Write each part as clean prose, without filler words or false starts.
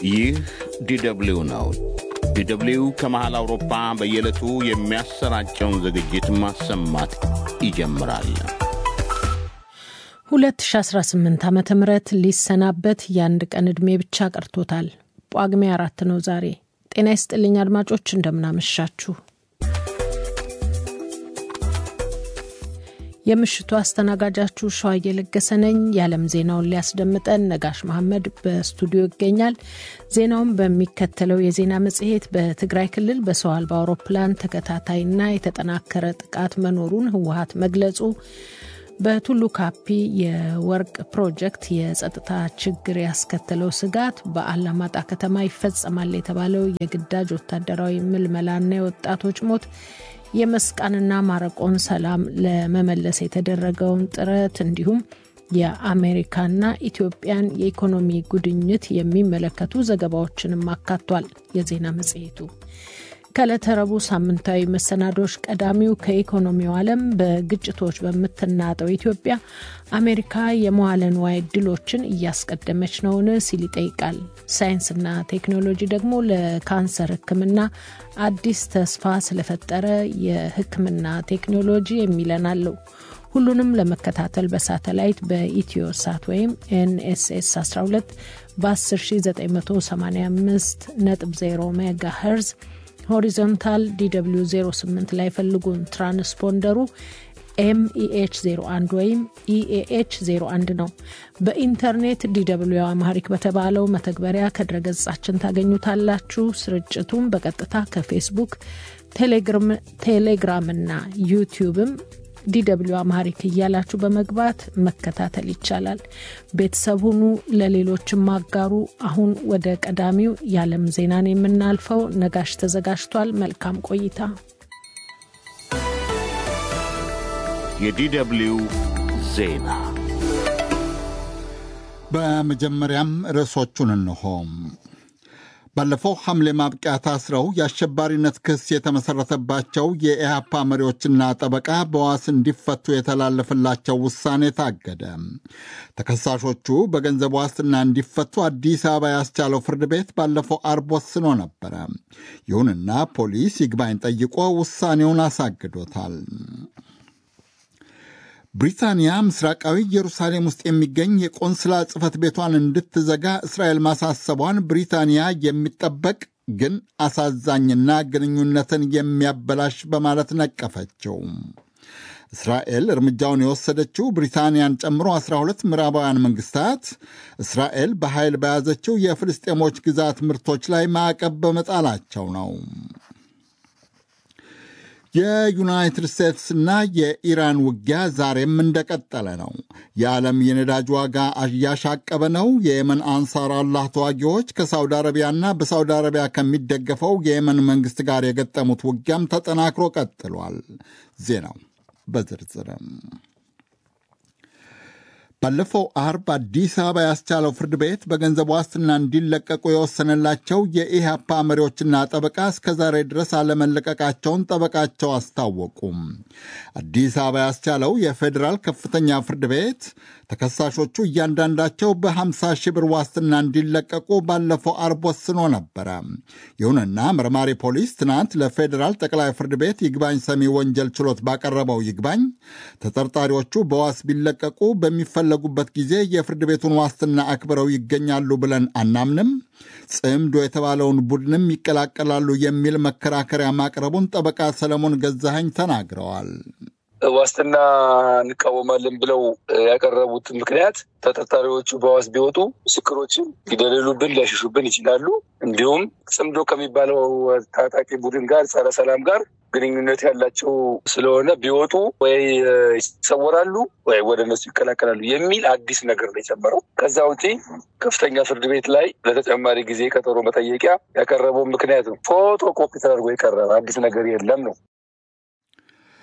ይህ ዲደብሊው ነው። ዲደብሊው ከመሃል አውሮፓ በየዕለቱ የሚያሰራጨውን ዝግጅት ማሰማት ይጀምራል። 2018 ዓመተ ምህረት ሊሰናበት የአንድ ቀን ዕድሜ ብቻ ቀርቶታል። ጳጉሜ 4 ነው ዛሬ። ጤና ይስጥልኝ አድማጮች፣ እንደምናመሻችሁ። የምሽቱ አስተናጋጃችሁ ሸዋዬ ለገሰ ነኝ። የዓለም ዜናውን ሊያስደምጠን ነጋሽ መሐመድ በስቱዲዮ ይገኛል። ዜናውን በሚከተለው የዜና መጽሔት በትግራይ ክልል በሰው አልባ አውሮፕላን ተከታታይና የተጠናከረ ጥቃት መኖሩን ህወሓት መግለጹ፣ በቱሉ ካፒ የወርቅ ፕሮጀክት የጸጥታ ችግር ያስከተለው ስጋት፣ በአላማጣ ከተማ ይፈጸማል የተባለው የግዳጅ ወታደራዊ ምልመላና የወጣቶች ሞት፣ የመስቃንና ማረቆን ሰላም ለመመለስ የተደረገውን ጥረት እንዲሁም የአሜሪካና ኢትዮጵያን የኢኮኖሚ ጉድኝት የሚመለከቱ ዘገባዎችንም አካቷል። የዜና መጽሔቱ ከለተረቡ ሳምንታዊ መሰናዶች ቀዳሚው ከኢኮኖሚው ዓለም በግጭቶች በምትናጠው ኢትዮጵያ አሜሪካ የመዋለ ንዋይ ዕድሎችን እያስቀደመች ነውን ሲል ይጠይቃል። ሳይንስና ቴክኖሎጂ ደግሞ ለካንሰር ሕክምና አዲስ ተስፋ ስለፈጠረ የሕክምና ቴክኖሎጂ የሚለናለው። ሁሉንም ለመከታተል በሳተላይት በኢትዮ ሳት ወይም ኤንኤስኤስ 12 በ10985.0 ሜጋሄርዝ ሆሪዞንታል DW 08 ላይ ፈልጉን። ትራንስፖንደሩ MEH 01 ወይም EAH 01 ነው። በኢንተርኔት DW አማሪክ በተባለው መተግበሪያ ከድረገጻችን ታገኙታላችሁ። ስርጭቱን በቀጥታ ከፌስቡክ፣ ቴሌግራም እና ዩቲዩብም DW አማሪክ እያላችሁ በመግባት መከታተል ይቻላል። ቤተሰቡኑ ለሌሎችም አጋሩ። አሁን ወደ ቀዳሚው የዓለም ዜናን የምናልፈው ነጋሽ ተዘጋጅቷል። መልካም ቆይታ። የዲደብሊው ዜና በመጀመሪያም ርዕሶቹን እንሆ። ባለፈው ሐምሌ ማብቂያ ታስረው የአሸባሪነት ክስ የተመሠረተባቸው የኢህአፓ መሪዎችና ጠበቃ በዋስ እንዲፈቱ የተላለፈላቸው ውሳኔ ታገደ። ተከሳሾቹ በገንዘብ ዋስትና እንዲፈቱ አዲስ አበባ ያስቻለው ፍርድ ቤት ባለፈው አርብ ወስኖ ነበረ። ይሁንና ፖሊስ ይግባኝ ጠይቆ ውሳኔውን አሳግዶታል። ብሪታንያ ምስራቃዊ ኢየሩሳሌም ውስጥ የሚገኝ የቆንስላ ጽሕፈት ቤቷን እንድትዘጋ እስራኤል ማሳሰቧን ብሪታንያ የሚጠበቅ ግን አሳዛኝና ግንኙነትን የሚያበላሽ በማለት ነቀፈችው። እስራኤል እርምጃውን የወሰደችው ብሪታንያን ጨምሮ 12 ምዕራባውያን መንግስታት እስራኤል በኃይል በያዘችው የፍልስጤሞች ግዛት ምርቶች ላይ ማዕቀብ በመጣላቸው ነው። የዩናይትድ ስቴትስና የኢራን ውጊያ ዛሬም እንደቀጠለ ነው። የዓለም የነዳጅ ዋጋ እያሻቀበ ነው። የየመን አንሳር አላህ ተዋጊዎች ከሳውዲ አረቢያና በሳውዲ አረቢያ ከሚደገፈው የየመን መንግሥት ጋር የገጠሙት ውጊያም ተጠናክሮ ቀጥሏል። ዜናው በዝርዝርም ባለፈው አርብ አዲስ አበባ ያስቻለው ፍርድ ቤት በገንዘብ ዋስትና እንዲለቀቁ የወሰነላቸው የኢህአፓ መሪዎችና ጠበቃ እስከዛሬ ድረስ አለመለቀቃቸውን ጠበቃቸው አስታወቁም። አዲስ አበባ ያስቻለው የፌዴራል ከፍተኛ ፍርድ ቤት ተከሳሾቹ እያንዳንዳቸው በ50 ሺህ ብር ዋስትና እንዲለቀቁ ባለፈው አርብ ወስኖ ነበረ። ይሁንና መርማሪ ፖሊስ ትናንት ለፌዴራል ጠቅላይ ፍርድ ቤት ይግባኝ ሰሚ ወንጀል ችሎት ባቀረበው ይግባኝ ተጠርጣሪዎቹ በዋስ ቢለቀቁ በሚፈለጉበት ጊዜ የፍርድ ቤቱን ዋስትና አክብረው ይገኛሉ ብለን አናምንም፣ ጽምዶ የተባለውን ቡድንም ይቀላቀላሉ የሚል መከራከሪያ ማቅረቡን ጠበቃ ሰለሞን ገዛኸኝ ተናግረዋል። ዋስትና እንቃወማለን ብለው ያቀረቡት ምክንያት ተጠርጣሪዎቹ በዋስ ቢወጡ ምስክሮችን ሊደልሉብን ሊያሽሹብን ይችላሉ። እንዲሁም ጽምዶ ከሚባለው ታጣቂ ቡድን ጋር ጸረ ሰላም ጋር ግንኙነት ያላቸው ስለሆነ ቢወጡ ወይ ይሰወራሉ ወይ ወደ እነሱ ይቀላቀላሉ የሚል አዲስ ነገር ነው የጨመረው። ከዛ ውጪ ከፍተኛ ፍርድ ቤት ላይ ለተጨማሪ ጊዜ ቀጠሮ መጠየቂያ ያቀረበው ምክንያት ነው ፎቶ ኮፒ ተደርጎ የቀረበ አዲስ ነገር የለም ነው።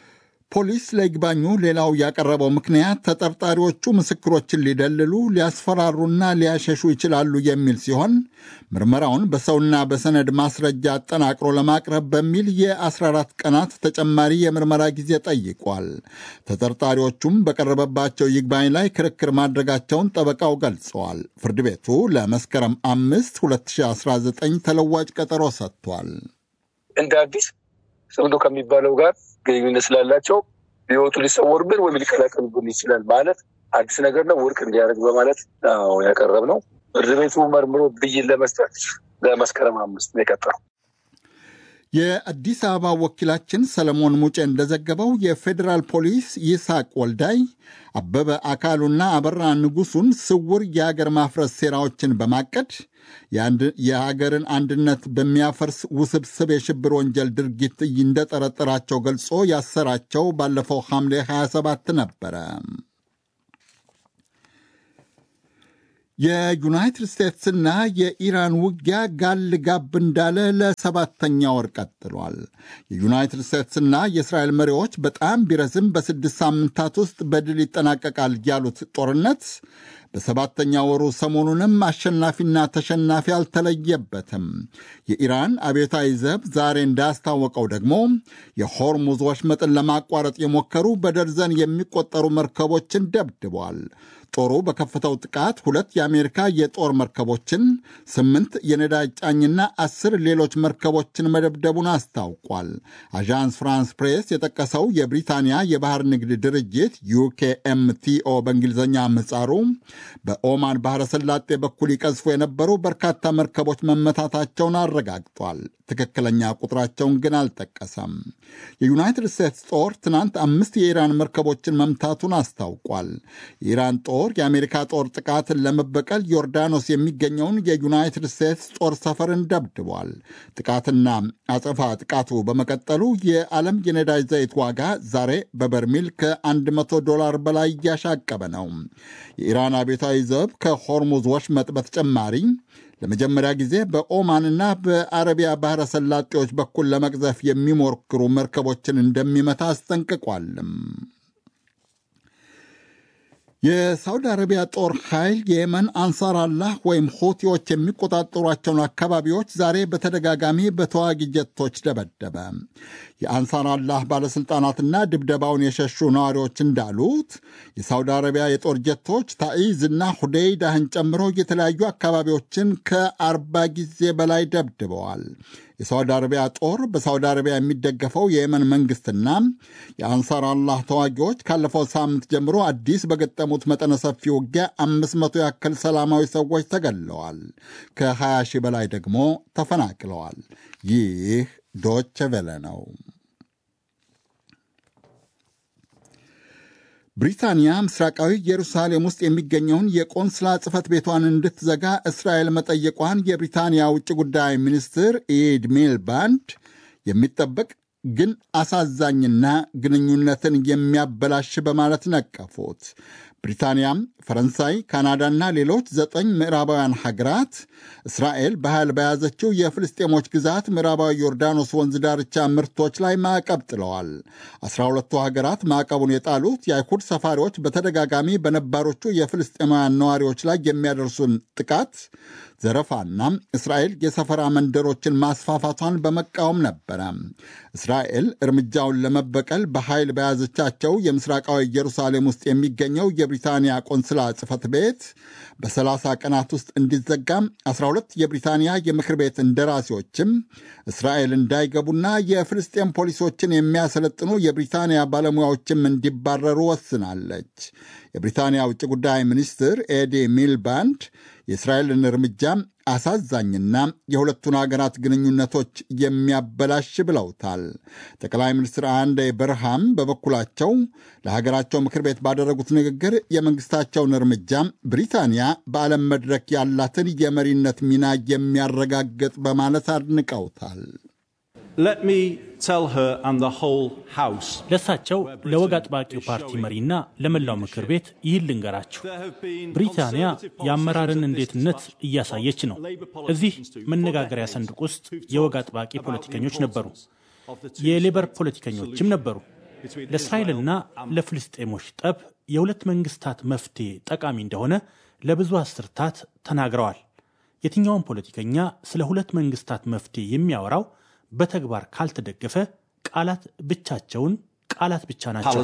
ፖሊስ ለይግባኙ ሌላው ያቀረበው ምክንያት ተጠርጣሪዎቹ ምስክሮችን ሊደልሉ ሊያስፈራሩና ሊያሸሹ ይችላሉ የሚል ሲሆን ምርመራውን በሰውና በሰነድ ማስረጃ አጠናቅሮ ለማቅረብ በሚል የ14 ቀናት ተጨማሪ የምርመራ ጊዜ ጠይቋል። ተጠርጣሪዎቹም በቀረበባቸው ይግባኝ ላይ ክርክር ማድረጋቸውን ጠበቃው ገልጸዋል። ፍርድ ቤቱ ለመስከረም 5 2019 ተለዋጭ ቀጠሮ ሰጥቷል። እንደ አዲስ ጽምዶ ከሚባለው ጋር ግንኙነት ስላላቸው ሊወጡ ሊሰወሩብን ወይም ሊቀላቀሉብን ይችላል ማለት አዲስ ነገር ነው። ውድቅ እንዲያደርግ በማለት ያቀረብነው ፍርድ ቤቱ መርምሮ ብይን ለመስጠት ለመስከረም 5 ነው የቀጠረው። የአዲስ አበባ ወኪላችን ሰለሞን ሙጬ እንደዘገበው የፌዴራል ፖሊስ ይስሐቅ ወልዳይ፣ አበበ አካሉና አበራ ንጉሱን ስውር የሀገር ማፍረስ ሴራዎችን በማቀድ የሀገርን አንድነት በሚያፈርስ ውስብስብ የሽብር ወንጀል ድርጊት እንደጠረጠራቸው ገልጾ ያሰራቸው ባለፈው ሐምሌ 27 ነበረ። የዩናይትድ ስቴትስና የኢራን ውጊያ ጋል ጋብ እንዳለ ለ7ኛ ወር ቀጥሏል። የዩናይትድ ስቴትስና የእስራኤል መሪዎች በጣም ቢረዝም በ6 ሳምንታት ውስጥ በድል ይጠናቀቃል ያሉት ጦርነት በ7ኛ ወሩ ሰሞኑንም አሸናፊና ተሸናፊ አልተለየበትም። የኢራን አብዮታዊ ዘብ ዛሬ እንዳስታወቀው ደግሞ የሆርሙዝ ወሽመጥን ለማቋረጥ የሞከሩ በደርዘን የሚቆጠሩ መርከቦችን ደብድቧል። ጦሩ በከፈተው ጥቃት 2 የአሜሪካ የጦር መርከቦችን፣ 8 የነዳጅ ጫኝና 10 ሌሎች መርከቦችን መደብደቡን አስታውቋል። አዣንስ ፍራንስ ፕሬስ የጠቀሰው የብሪታንያ የባህር ንግድ ድርጅት UKMTO በእንግሊዝኛ ምህጻሩ በኦማን ባህረ ሰላጤ በኩል ይቀዝፉ የነበሩ በርካታ መርከቦች መመታታቸውን አረጋግጧል። ትክክለኛ ቁጥራቸውን ግን አልጠቀሰም። የዩናይትድ ስቴትስ ጦር ትናንት 5 የኢራን መርከቦችን መምታቱን አስታውቋል። የኢራን ጦር የአሜሪካ ጦር ጥቃትን ለመበቀል ዮርዳኖስ የሚገኘውን የዩናይትድ ስቴትስ ጦር ሰፈርን ደብድቧል። ጥቃትና አጸፋ ጥቃቱ በመቀጠሉ የዓለም የነዳጅ ዘይት ዋጋ ዛሬ በበርሚል $100 በላይ እያሻቀበ ነው። የኢራን አብዮታዊ ዘብ ከሆርሙዝ ወሽመጥ በተጨማሪ ለመጀመሪያ ጊዜ በኦማንና በአረቢያ ባህረ ሰላጤዎች በኩል ለመቅዘፍ የሚሞክሩ መርከቦችን እንደሚመታ አስጠንቅቋልም። የሳውዲ አረቢያ ጦር ኃይል የየመን አንሳር አላህ ወይም ሁቲዎች የሚቆጣጠሯቸውን አካባቢዎች ዛሬ በተደጋጋሚ በተዋጊ ጀቶች ደበደበ። የአንሳር አላህ ባለሥልጣናትና ድብደባውን የሸሹ ነዋሪዎች እንዳሉት የሳውዲ አረቢያ የጦር ጀቶች ታኢዝና ሁዴይዳህን ጨምሮ የተለያዩ አካባቢዎችን ከ40 ጊዜ በላይ ደብድበዋል። የሳውዲ አረቢያ ጦር በሳውዲ አረቢያ የሚደገፈው የየመን መንግሥትና የአንሳር አላህ ተዋጊዎች ካለፈው ሳምንት ጀምሮ አዲስ በገጠሙት መጠነ ሰፊ ውጊያ 500 ያክል ሰላማዊ ሰዎች ተገድለዋል። ከ20 ሺህ በላይ ደግሞ ተፈናቅለዋል። ይህ ዶቼ ቬለ ነው። ብሪታንያ ምስራቃዊ ኢየሩሳሌም ውስጥ የሚገኘውን የቆንስላ ጽሕፈት ቤቷን እንድትዘጋ እስራኤል መጠየቋን የብሪታንያ ውጭ ጉዳይ ሚኒስትር ኢድ ሚልባንድ የሚጠበቅ ግን አሳዛኝና ግንኙነትን የሚያበላሽ በማለት ነቀፉት። ብሪታንያም፣ ፈረንሳይ፣ ካናዳና ሌሎች 9 ምዕራባውያን ሀገራት እስራኤል በኃይል በያዘችው የፍልስጤሞች ግዛት ምዕራባዊ ዮርዳኖስ ወንዝ ዳርቻ ምርቶች ላይ ማዕቀብ ጥለዋል። 12ቱ ሀገራት ማዕቀቡን የጣሉት የአይሁድ ሰፋሪዎች በተደጋጋሚ በነባሮቹ የፍልስጤማውያን ነዋሪዎች ላይ የሚያደርሱን ጥቃት፣ ዘረፋና እስራኤል የሰፈራ መንደሮችን ማስፋፋቷን በመቃወም ነበረ። እስራኤል እርምጃውን ለመበቀል በኃይል በያዘቻቸው የምስራቃዊ ኢየሩሳሌም ውስጥ የሚገኘው የብሪታንያ ቆንስላ ጽሕፈት ቤት በ30 ቀናት ውስጥ እንዲዘጋም 12 የብሪታንያ የምክር ቤት እንደራሴዎችም እስራኤል እንዳይገቡና የፍልስጤም ፖሊሶችን የሚያሰለጥኑ የብሪታንያ ባለሙያዎችም እንዲባረሩ ወስናለች። የብሪታንያ ውጭ ጉዳይ ሚኒስትር ኤዲ ሚልባንድ የእስራኤልን እርምጃ አሳዛኝና የሁለቱን ሀገራት ግንኙነቶች የሚያበላሽ ብለውታል። ጠቅላይ ሚኒስትር አንዴ በርሃም በበኩላቸው ለሀገራቸው ምክር ቤት ባደረጉት ንግግር የመንግስታቸውን እርምጃ ብሪታንያ በዓለም መድረክ ያላትን የመሪነት ሚና የሚያረጋግጥ በማለት አድንቀውታል። ለሳቸው ለወግ አጥባቂው ፓርቲ መሪና ለመላው ምክር ቤት ይህን ልንገራችሁ። ብሪታንያ የአመራርን እንዴትነት እያሳየች ነው። እዚህ መነጋገሪያ ሰንዱቅ ውስጥ የወግ አጥባቂ ፖለቲከኞች ነበሩ፣ የሌበር ፖለቲከኞችም ነበሩ። ለእስራኤልና ለፍልስጤሞች ጠብ የሁለት መንግስታት መፍትሄ ጠቃሚ እንደሆነ ለብዙ አስርታት ተናግረዋል። የትኛውም ፖለቲከኛ ስለ ሁለት መንግስታት መፍትሄ የሚያወራው በተግባር ካልተደገፈ ቃላት ብቻቸውን ቃላት ብቻ ናቸው።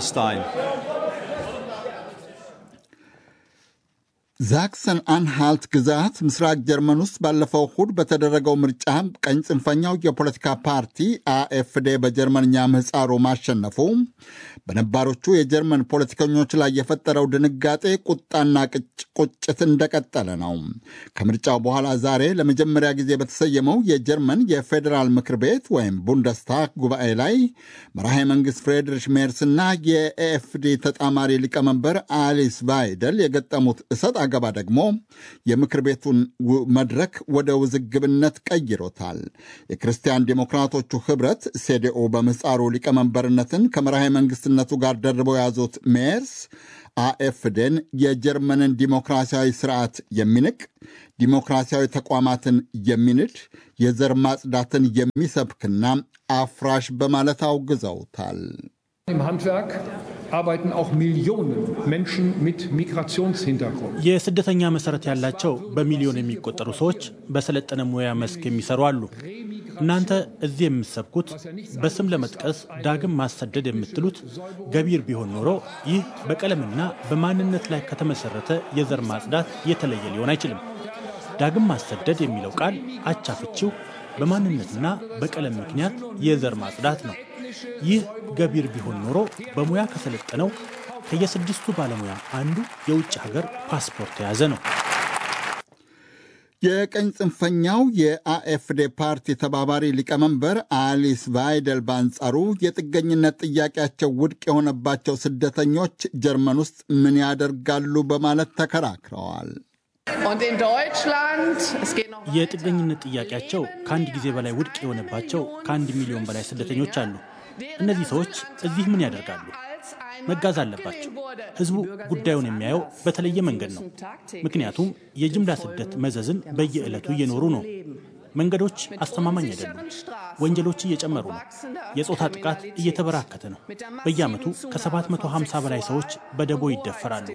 ዛክሰን አንሃልት ግዛት ምስራቅ ጀርመን ውስጥ ባለፈው እሁድ በተደረገው ምርጫ ቀኝ ጽንፈኛው የፖለቲካ ፓርቲ AfD በጀርመንኛ ምህጻሩ ማሸነፉ በነባሮቹ የጀርመን ፖለቲከኞች ላይ የፈጠረው ድንጋጤ ቁጣና ቁጭት እንደቀጠለ ነው። ከምርጫው በኋላ ዛሬ ለመጀመሪያ ጊዜ በተሰየመው የጀርመን የፌዴራል ምክር ቤት ወይም ቡንደስታግ ጉባኤ ላይ መራሄ መንግስት ፍሬድሪሽ ሜርስና የAfD ተጣማሪ ሊቀመንበር አሊስ ቫይደል የገጠሙት እሰጥ አገባ ደግሞ የምክር ቤቱን መድረክ ወደ ውዝግብነት ቀይሮታል። የክርስቲያን ዴሞክራቶቹ ህብረት CDU በምህጻሩ ሊቀመንበርነትን ከመራሄ መንግስትነቱ ጋር ደርበው ያዙት ሜርስ AfDን የጀርመንን ዲሞክራሲያዊ ስርዓት የሚንቅ፣ ዲሞክራሲያዊ ተቋማትን የሚንድ፣ የዘር ማጽዳትን የሚሰብክና አፍራሽ በማለት አውግዘውታል። Im Handwerk arbeiten auch Millionen Menschen mit Migrationshintergrund. የስደተኛ መሰረት ያላቸው በሚሊዮን የሚቆጠሩ ሰዎች በሰለጠነ ሙያ መስክ የሚሰሩ አሉ። እናንተ እዚህ የምትሰብኩት በስም ለመጥቀስ ዳግም ማሰደድ የምትሉት ገቢር ቢሆን ኖሮ ይህ በቀለምና በማንነት ላይ ከተመሰረተ የዘር ማጽዳት የተለየ ሊሆን አይችልም። ዳግም ማሰደድ የሚለው ቃል አቻፍቺው በማንነትና በቀለም ምክንያት የዘር ማጽዳት ነው። ይህ ገቢር ቢሆን ኖሮ በሙያ ከሰለጠነው ከየስድስቱ ባለሙያ አንዱ የውጭ ሀገር ፓስፖርት የያዘ ነው። የቀኝ ጽንፈኛው የAfD ፓርቲ ተባባሪ ሊቀመንበር አሊስ ቫይደል በአንጻሩ የጥገኝነት ጥያቄያቸው ውድቅ የሆነባቸው ስደተኞች ጀርመን ውስጥ ምን ያደርጋሉ በማለት ተከራክረዋል። የጥገኝነት ጥያቄያቸው ከአንድ ጊዜ በላይ ውድቅ የሆነባቸው ከ1 ሚሊዮን በላይ ስደተኞች አሉ። እነዚህ ሰዎች እዚህ ምን ያደርጋሉ? መጋዝ አለባቸው። ህዝቡ ጉዳዩን የሚያየው በተለየ መንገድ ነው። ምክንያቱም የጅምላ ስደት መዘዝን በየዕለቱ እየኖሩ ነው። መንገዶች አስተማማኝ አይደሉም። ወንጀሎች እየጨመሩ ነው። የጾታ ጥቃት እየተበራከተ ነው። በየዓመቱ ከ750 በላይ ሰዎች በደቦ ይደፈራሉ።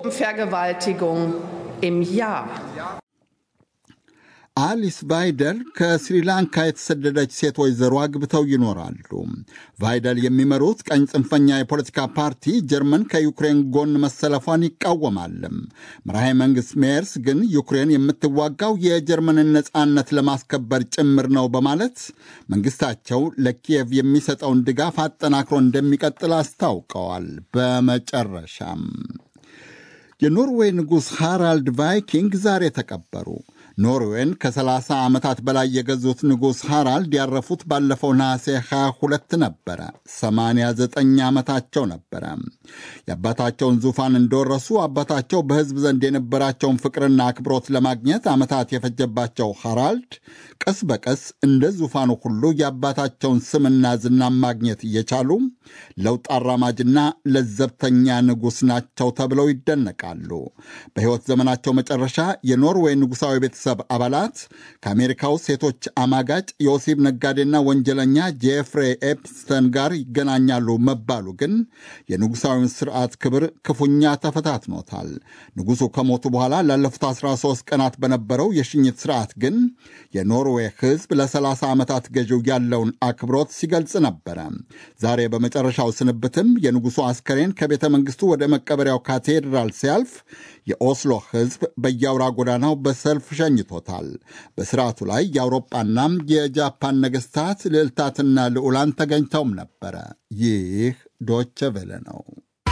አሊስ ቫይደል ከስሪላንካ የተሰደደች ሴት ወይዘሮ አግብተው ይኖራሉ። ቫይደል የሚመሩት ቀኝ ጽንፈኛ የፖለቲካ ፓርቲ ጀርመን ከዩክሬን ጎን መሰለፏን ይቃወማል። መራሄ መንግስት ሜርስ ግን ዩክሬን የምትዋጋው የጀርመንን ነጻነት ለማስከበር ጭምር ነው በማለት መንግስታቸው ለኪየቭ የሚሰጠውን ድጋፍ አጠናክሮ እንደሚቀጥል አስታውቀዋል። በመጨረሻም የኖርዌይ ንጉሥ ሃራልድ ቫይኪንግ ዛሬ ተቀበሩ። ኖርዌይን ከ30 ዓመታት በላይ የገዙት ንጉሥ ሃራልድ ያረፉት ባለፈው ነሐሴ 22 ነበረ። 89 ዓመታቸው ነበረ። የአባታቸውን ዙፋን እንደወረሱ አባታቸው በሕዝብ ዘንድ የነበራቸውን ፍቅርና አክብሮት ለማግኘት ዓመታት የፈጀባቸው ሃራልድ ቀስ በቀስ እንደ ዙፋኑ ሁሉ የአባታቸውን ስምና ዝና ማግኘት እየቻሉ ለውጥ አራማጅና ለዘብተኛ ንጉሥ ናቸው ተብለው ይደነቃሉ። በሕይወት ዘመናቸው መጨረሻ የኖርዌይ ንጉሣዊ ቤተሰብ አባላት ከአሜሪካው ሴቶች አማጋጭ የወሲብ ነጋዴና ወንጀለኛ ጄፍሬ ኤፕስተን ጋር ይገናኛሉ መባሉ ግን የንጉሣዊውን ስርዓት ክብር ክፉኛ ተፈታትኖታል። ንጉሡ ከሞቱ በኋላ ላለፉት 13 ቀናት በነበረው የሽኝት ስርዓት ግን የኖርዌይ ሕዝብ ለ30 ዓመታት ገዢው ያለውን አክብሮት ሲገልጽ ነበረ። ዛሬ በመጨረሻው ስንብትም የንጉሡ አስከሬን ከቤተ መንግሥቱ ወደ መቀበሪያው ካቴድራል ሲያልፍ የኦስሎ ሕዝብ በየአውራ ጎዳናው በሰልፍ ሸኝቶታል። በሥርዓቱ ላይ የአውሮጳና የጃፓን ነገሥታት ልዕልታትና ልዑላን ተገኝተውም ነበረ። ይህ ዶቼ ቬለ ነው።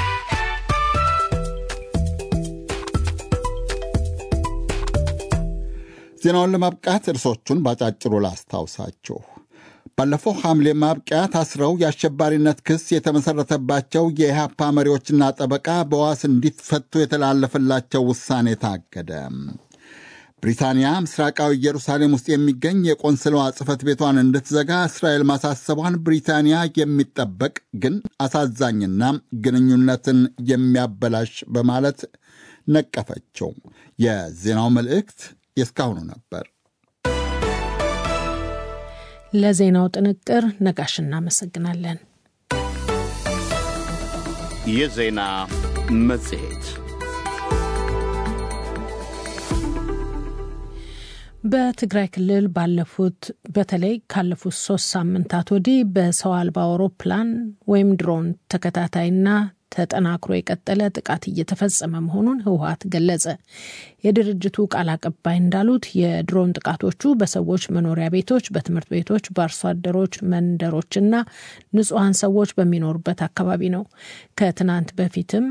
ዜናውን ለማብቃት እርሶቹን ባጫጭሩ ላስታውሳችሁ። ባለፈው ሐምሌ ማብቂያ ታስረው የአሸባሪነት ክስ የተመሠረተባቸው የኢህአፓ መሪዎችና ጠበቃ በዋስ እንዲፈቱ የተላለፈላቸው ውሳኔ ታገደ። ብሪታንያ ምስራቃዊ ኢየሩሳሌም ውስጥ የሚገኝ የቆንስላዋ ጽሕፈት ቤቷን እንድትዘጋ እስራኤል ማሳሰቧን ብሪታንያ የሚጠበቅ ግን አሳዛኝና ግንኙነትን የሚያበላሽ በማለት ነቀፈችው። የዜናው መልእክት የእስካሁኑ ነበር። ለዜናው ጥንቅር ነጋሽ እናመሰግናለን። የዜና መጽሔት በትግራይ ክልል በተለይ ካለፉት 3 ሳምንታት ወዲህ በሰው አልባ አውሮፕላን ወይም ድሮን ተከታታይና ተጠናክሮ የቀጠለ ጥቃት እየተፈጸመ መሆኑን ህወሓት ገለጸ። የድርጅቱ ቃል አቀባይ እንዳሉት የድሮን ጥቃቶቹ በሰዎች መኖሪያ ቤቶች፣ በትምህርት ቤቶች፣ በአርሶ አደሮች መንደሮችና ንጹሃን ሰዎች በሚኖሩበት አካባቢ ነው። ከትናንት በፊትም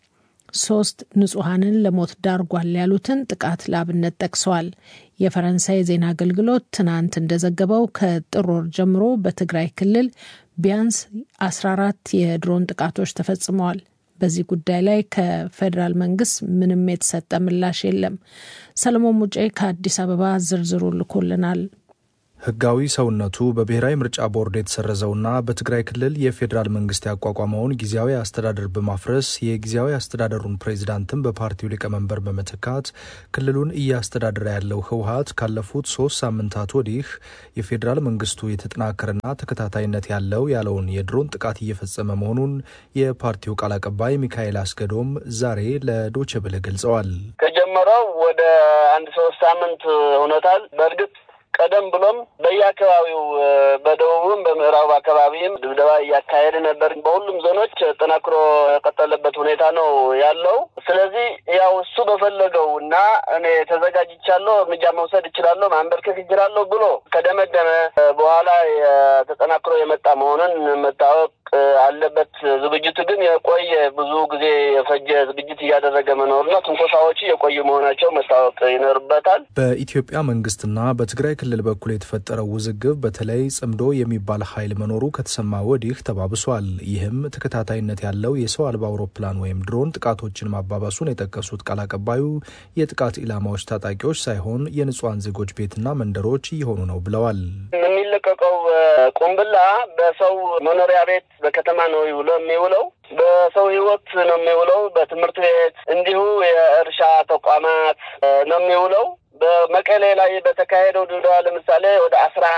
3 ንጹሃንን ለሞት ዳርጓል ያሉትን ጥቃት ለአብነት ጠቅሰዋል። የፈረንሳይ ዜና አገልግሎት ትናንት እንደዘገበው ከጥር ወር ጀምሮ በትግራይ ክልል ቢያንስ 14 የድሮን ጥቃቶች ተፈጽመዋል። በዚህ ጉዳይ ላይ ከፌደራል መንግስት ምንም የተሰጠ ምላሽ የለም። ሰለሞን ሙጬ ከአዲስ አበባ ዝርዝሩ ልኮልናል። ህጋዊ ሰውነቱ በብሔራዊ ምርጫ ቦርድ የተሰረዘውና በትግራይ ክልል የፌዴራል መንግስት ያቋቋመውን ጊዜያዊ አስተዳደር በማፍረስ የጊዜያዊ አስተዳደሩን ፕሬዝዳንትን በፓርቲው ሊቀመንበር በመተካት ክልሉን እያስተዳደረ ያለው ህወሓት ካለፉት 3 ሳምንታት ወዲህ የፌዴራል መንግስቱ የተጠናከረና ተከታታይነት ያለውን የድሮን ጥቃት እየፈጸመ መሆኑን የፓርቲው ቃል አቀባይ ሚካኤል አስገዶም ዛሬ ለዶይቼ ቬለ ገልጸዋል። ከጀመረው ወደ 1-3 ሳምንት ሆኖታል። በእርግጥ ቀደም ብሎም በየአካባቢው በደቡብም በምዕራብ አካባቢም ድብደባ እያካሄደ ነበር። በሁሉም ዞኖች ተጠናክሮ የቀጠለበት ሁኔታ ነው ያለው። ስለዚህ ያው እሱ በፈለገው እና እኔ ተዘጋጅቻለሁ፣ እርምጃ መውሰድ እችላለሁ፣ ማንበርከክ እችላለሁ ብሎ ከደመደመ በኋላ ተጠናክሮ የመጣ መሆኑን መታወቅ አለበት። ዝግጅቱ ግን የቆየ ብዙ ጊዜ የፈጀ ዝግጅት እያደረገ መኖርና ትንኮሳዎች የቆዩ መሆናቸው መታወቅ ይኖርበታል። በኢትዮጵያ መንግስትና በትግራይ ክልል በኩል የተፈጠረው ውዝግብ በተለይ ጽምዶ የሚባል ኃይል መኖሩ ከተሰማ ወዲህ ተባብሷል። ይህም ተከታታይነት ያለው የሰው አልባ አውሮፕላን ወይም ድሮን ጥቃቶችን ማባባሱን የጠቀሱት ቃል አቀባዩ የጥቃት ኢላማዎች ታጣቂዎች ሳይሆን የንጹሃን ዜጎች ቤትና መንደሮች እየሆኑ ነው ብለዋል። የሚለቀቀው ቁምብላ በሰው መኖሪያ ቤት በከተማ ነው የሚውለው፣ በሰው ህይወት ነው የሚውለው፣ በትምህርት ቤት እንዲሁ የእርሻ ተቋማት ነው የሚውለው። በመቀሌ ላይ በተካሄደው ድብደባ ለምሳሌ ወደ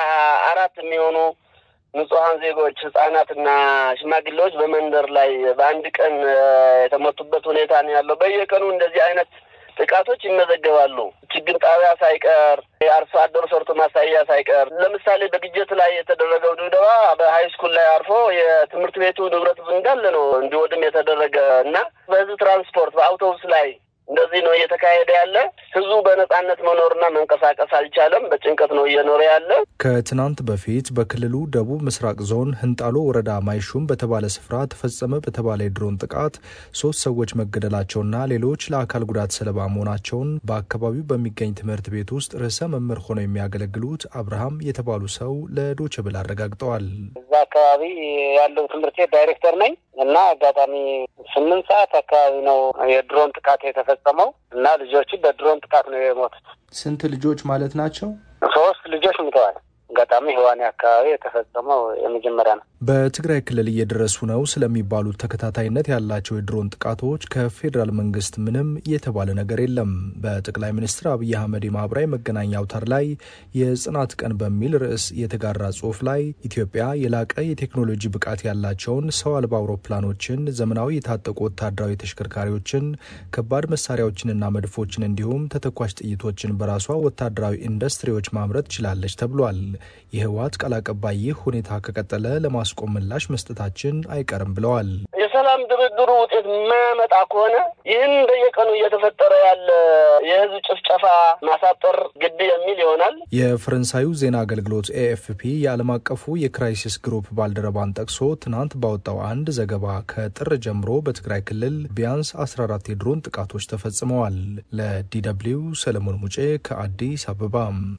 14 የሚሆኑ ንጹሃን ዜጎች ህጻናትና ሽማግሌዎች በመንደር ላይ በአንድ ቀን የተመቱበት ሁኔታ ነው ያለው። በየቀኑ እንደዚህ አይነት ጥቃቶች ይመዘገባሉ። ችግር ጣቢያ ሳይቀር፣ የአርሶ አደር ሰርቶ ማሳያ ሳይቀር። ለምሳሌ በግጀት ላይ የተደረገው ድብደባ በሃይ ስኩል ላይ አርፎ የትምህርት ቤቱ ንብረት እንዳለ ነው እንዲወድም የተደረገ እና በህዝብ ትራንስፖርት በአውቶቡስ ላይ እንደዚህ ነው እየተካሄደ ያለ። ህዝቡ በነጻነት መኖርና መንቀሳቀስ አልቻለም። በጭንቀት ነው እየኖረ ያለ። ከትናንት በፊት በክልሉ ደቡብ ምስራቅ ዞን ህንጣሎ ወረዳ ማይሹም በተባለ ስፍራ ተፈጸመ በተባለ የድሮን ጥቃት 3 ሰዎች መገደላቸውና ሌሎች ለአካል ጉዳት ሰለባ መሆናቸውን በአካባቢው በሚገኝ ትምህርት ቤት ውስጥ ርዕሰ መምህር ሆነው የሚያገለግሉት አብርሃም የተባሉ ሰው ለዶይቼ ቬለ አረጋግጠዋል። እዛ አካባቢ ያለው ትምህርት ቤት ዳይሬክተር ነኝ እና አጋጣሚ 8 ሰዓት አካባቢ ነው የድሮን ጥቃት የተፈጸመው እና ልጆቹ በድሮን ጥቃት ነው የሞቱት። ስንት ልጆች ማለት ናቸው? 3 ልጆች ሞተዋል። አጋጣሚ ህዋኔ አካባቢ የተፈጸመው የመጀመሪያ ነው። በትግራይ ክልል እየደረሱ ነው ስለሚባሉት ተከታታይነት ያላቸው የድሮን ጥቃቶች ከፌዴራል መንግስት ምንም የተባለ ነገር የለም። በጠቅላይ ሚኒስትር አብይ አህመድ የማህበራዊ መገናኛ አውታር ላይ የጽናት ቀን በሚል ርዕስ የተጋራ ጽሑፍ ላይ ኢትዮጵያ የላቀ የቴክኖሎጂ ብቃት ያላቸውን ሰው አልባ አውሮፕላኖችን፣ ዘመናዊ የታጠቁ ወታደራዊ ተሽከርካሪዎችን፣ ከባድ መሳሪያዎችንና መድፎችን እንዲሁም ተተኳሽ ጥይቶችን በራሷ ወታደራዊ ኢንዱስትሪዎች ማምረት ችላለች ተብሏል። የህወሓት ቃል አቀባይ ይህ ሁኔታ ከቀጠለ ለማስቆም ምላሽ መስጠታችን አይቀርም ብለዋል። የሰላም ድርድሩ ውጤት ማመጣ ከሆነ ይህን በየቀኑ እየተፈጠረ ያለ የህዝብ ጭፍጨፋ ማሳጠር ግድ የሚል ይሆናል። የፈረንሳዩ ዜና አገልግሎት ኤኤፍፒ የዓለም አቀፉ የክራይሲስ ግሩፕ ባልደረባን ጠቅሶ ትናንት ባወጣው አንድ ዘገባ ከጥር ጀምሮ በትግራይ ክልል ቢያንስ 14 የድሮን ጥቃቶች ተፈጽመዋል። ለዲደብሊው ሰለሞን ሙጬ ከአዲስ አበባ።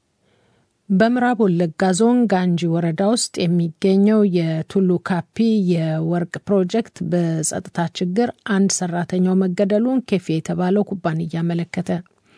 በምዕራብ ወለጋ ዞን ጋንጂ ወረዳ ውስጥ የሚገኘው የቱሉ ካፒ የወርቅ ፕሮጀክት በጸጥታ ችግር አንድ ሰራተኛው መገደሉን ኬፌ የተባለው ኩባንያ አመለከተ።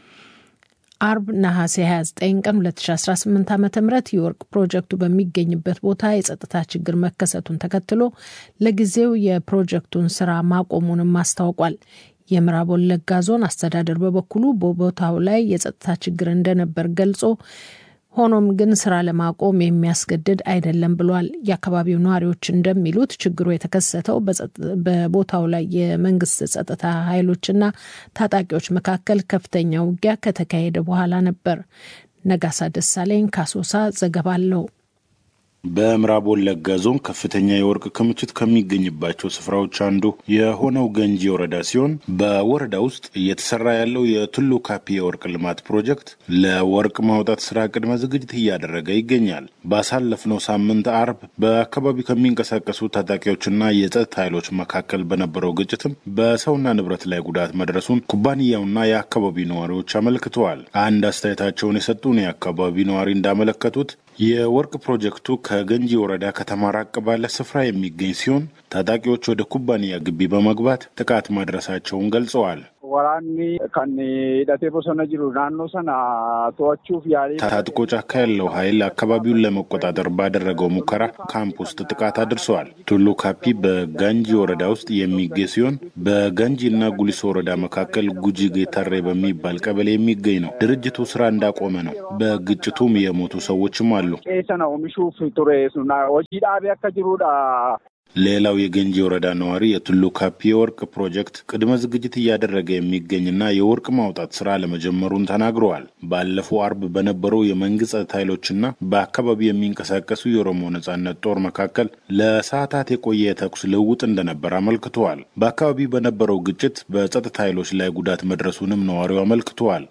አርብ ነሐሴ 29 ቀን 2018 ዓ.ም የወርቅ ፕሮጀክቱ በሚገኝበት ቦታ የጸጥታ ችግር መከሰቱን ተከትሎ ለጊዜው የፕሮጀክቱን ስራ ማቆሙንም አስታውቋል። የምዕራብ ወለጋ ዞን አስተዳደር በበኩሉ በቦታው ላይ የጸጥታ ችግር እንደነበር ገልጾ ሆኖም ግን ስራ ለማቆም የሚያስገድድ አይደለም ብሏል። የአካባቢው ነዋሪዎች እንደሚሉት ችግሩ የተከሰተው በቦታው ላይ የመንግስት ጸጥታ ኃይሎችና ታጣቂዎች መካከል ከፍተኛ ውጊያ ከተካሄደ በኋላ ነበር። ነጋሳ ደሳለኝ ካሶሳ ዘገባ አለው። በምዕራብ ወለጋ ዞን ከፍተኛ የወርቅ ክምችት ከሚገኝባቸው ስፍራዎች አንዱ የሆነው ገንጂ ወረዳ ሲሆን በወረዳ ውስጥ እየተሰራ ያለው የቱሉ ካፒ የወርቅ ልማት ፕሮጀክት ለወርቅ ማውጣት ስራ ቅድመ ዝግጅት እያደረገ ይገኛል። ባሳለፍነው ሳምንት አርብ በአካባቢው ከሚንቀሳቀሱ ታጣቂዎችና የጸጥታ ኃይሎች መካከል በነበረው ግጭትም በሰውና ንብረት ላይ ጉዳት መድረሱን ኩባንያውና የአካባቢው ነዋሪዎች አመልክተዋል። አንድ አስተያየታቸውን የሰጡን የአካባቢው ነዋሪ እንዳመለከቱት የወርቅ ፕሮጀክቱ ከገንጂ ወረዳ ከተማ ራቅ ባለ ስፍራ የሚገኝ ሲሆን ታጣቂዎች ወደ ኩባንያ ግቢ በመግባት ጥቃት ማድረሳቸውን ገልጸዋል። ወራኒ ከኔ ዳቴ ቦሰነ ጅሩ ናኖ ሰና ተዋቹፍ ያሪ ታጥቆ ጫካ ያለው ኃይል አካባቢውን ለመቆጣጠር ባደረገው ሙከራ ካምፕ ውስጥ ጥቃት አድርሰዋል። ቱሉ ካፒ በጋንጂ ወረዳ ውስጥ የሚገኝ ሲሆን በጋንጂና ጉሊሶ ወረዳ መካከል ጉጂ ጌታሬ በሚባል ቀበሌ የሚገኝ ነው። ድርጅቱ ስራ እንዳቆመ ነው። በግጭቱም የሞቱ ሰዎችም አሉ። ኤሰናው ሚሹፍ ቱሬሱና ወጂዳቢ አከጅሩዳ ሌላው የገንጂ ወረዳ ነዋሪ የቱሉ ካፒ የወርቅ ፕሮጀክት ቅድመ ዝግጅት እያደረገ የሚገኝና የወርቅ ማውጣት ስራ ለመጀመሩን ተናግረዋል። ባለፈው አርብ በነበረው የመንግስት ኃይሎችና በአካባቢው የሚንቀሳቀሱ የኦሮሞ ነጻነት ጦር መካከል ለሰዓታት የቆየ ተኩስ ልውውጥ እንደነበር አመልክተዋል። በአካባቢው በነበረው ግጭት በጸጥታ ኃይሎች ላይ ጉዳት መድረሱንም ነዋሪው አመልክተዋል።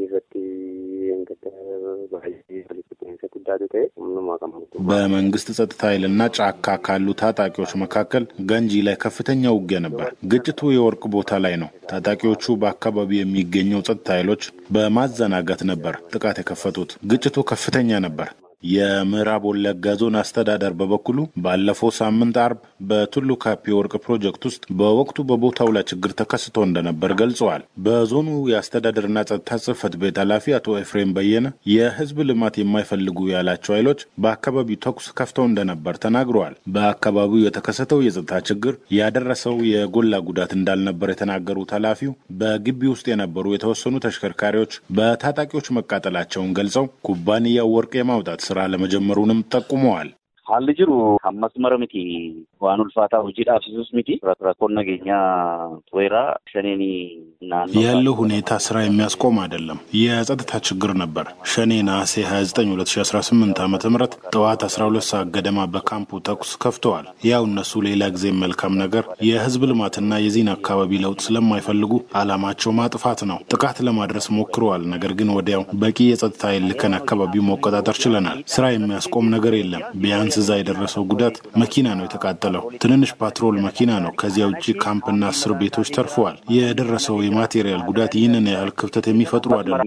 በመንግስት ጸጥታ ኃይልና ጫካ ካሉ ታጣቂዎች መካከል ገንጂ ላይ ከፍተኛ ውጊያ ነበር። ግጭቱ የወርቅ ቦታ ላይ ነው። ታጣቂዎቹ በአካባቢው የሚገኘው ጸጥታ ኃይሎች በማዘናጋት ነበር ጥቃት የከፈቱት። ግጭቱ ከፍተኛ ነበር። የምዕራብ ወለጋ ዞን አስተዳደር በበኩሉ ባለፈው ሳምንት አርብ በቱሉ ካፒ ወርቅ ፕሮጀክት ውስጥ በወቅቱ በቦታው ላይ ችግር ተከስቶ እንደነበር ገልጸዋል። በዞኑ የአስተዳደርና ጸጥታ ጽሕፈት ቤት ኃላፊ አቶ ኤፍሬም በየነ የህዝብ ልማት የማይፈልጉ ያላቸው ኃይሎች በአካባቢው ተኩስ ከፍተው እንደነበር ተናግረዋል። በአካባቢው የተከሰተው የጸጥታ ችግር ያደረሰው የጎላ ጉዳት እንዳልነበር የተናገሩት ኃላፊው በግቢ ውስጥ የነበሩ የተወሰኑ ተሽከርካሪዎች በታጣቂዎች መቃጠላቸውን ገልጸው ኩባንያው ወርቅ የማውጣት ስራ ለመጀመሩንም ጠቁመዋል። ሀል ጅሩ አመስመረ ሚቲ ዋን ኡልፋታ ውጂዳ አፍሱስ ሚቲ ረኮን ነገኛ ወይራ ሸኔኒ ያለው ሁኔታ ስራ የሚያስቆም አይደለም። የጸጥታ ችግር ነበር። ሸኔ ነሐሴ 29 2018 ዓ.ም ጠዋት 12 ሰዓት ገደማ በካምፑ ተኩስ ከፍተዋል። ያው እነሱ ሌላ ጊዜ መልካም ነገር የህዝብ ልማትና የዚህን አካባቢ ለውጥ ስለማይፈልጉ አላማቸው ማጥፋት ነው። ጥቃት ለማድረስ ሞክረዋል። ነገር ግን ወዲያው በቂ የጸጥታ ኃይል ልከን አካባቢው መቆጣጠር ችለናል። ስራ የሚያስቆም ነገር የለም። ቢያንስ እዛ የደረሰው ጉዳት መኪና ነው የተቃጠለው። ትንንሽ ፓትሮል መኪና ነው። ከዚያ ውጪ ካምፕና 10 ቤቶች ተርፈዋል። የደረሰው የማቴሪያል ጉዳት ይህንን ያህል ክፍተት የሚፈጥሩ አይደለም።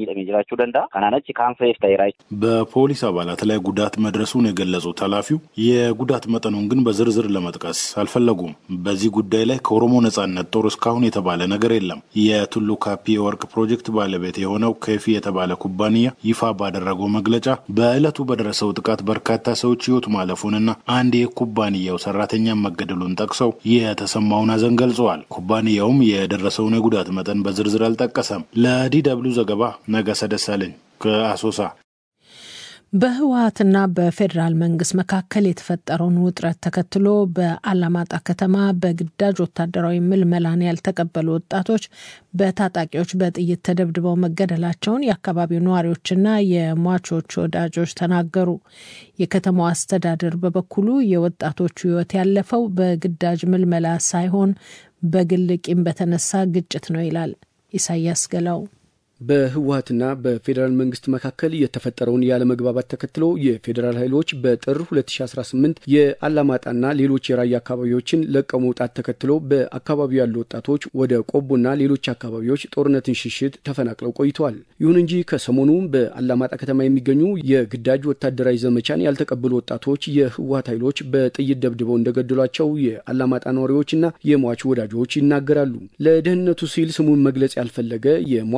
በፖሊስ አባላት ላይ ጉዳት መድረሱን የገለጹት ኃላፊው የጉዳት መጠኑን ግን በዝርዝር ለመጥቀስ አልፈለጉም። በዚህ ጉዳይ ላይ ከኦሮሞ ነጻነት ጦር እስካሁን የተባለ ነገር የለም። የቱሉ ካፒ የወርቅ ፕሮጀክት ባለቤት የሆነው ከፊ የተባለ ኩባንያ ይፋ ባደረገው መግለጫ በዕለቱ በደረሰው ጥቃት በርካታ ሰዎች ህይወት ማለፉንና አንድ የኩባንያው ሰራተኛ መገደሉን ጠቅሰው የተሰማውን ሐዘን ገልጸዋል። ኩባንያውም የደረሰውን የጉዳት መጠን በዝርዝር አልጠቀሰም። ለዲደብሊው ዘገባ ነጋሳ ደሳለኝ ከአሶሳ። በህወሓትና በፌዴራል መንግስት መካከል የተፈጠረውን ውጥረት ተከትሎ በአላማጣ ከተማ በግዳጅ ወታደራዊ ምልመላን ያልተቀበሉ ወጣቶች በታጣቂዎች በጥይት ተደብድበው መገደላቸውን የአካባቢው ነዋሪዎችና የሟቾች ወዳጆች ተናገሩ። የከተማው አስተዳደር በበኩሉ የወጣቶቹ ህይወት ያለፈው በግዳጅ ምልመላ ሳይሆን በግል ቂም በተነሳ ግጭት ነው ይላል። ኢሳያስ ገላው በህወሓትና በፌዴራል መንግስት መካከል የተፈጠረውን ያለመግባባት ተከትሎ የፌዴራል ኃይሎች በጥር 2018 የአላማጣና ሌሎች የራያ አካባቢዎችን ለቀው መውጣት ተከትሎ በአካባቢው ያሉ ወጣቶች ወደ ቆቦና ሌሎች አካባቢዎች ጦርነትን ሽሽት ተፈናቅለው ቆይተዋል። ይሁን እንጂ ከሰሞኑ በአላማጣ ከተማ የሚገኙ የግዳጅ ወታደራዊ ዘመቻን ያልተቀበሉ ወጣቶች የህወሓት ኃይሎች በጥይት ደብድበው እንደገደሏቸው የአላማጣ ነዋሪዎችና የሟች ወዳጆች ይናገራሉ። ለደህንነቱ ሲል ስሙን መግለጽ ያልፈለገ የሟች ወጣት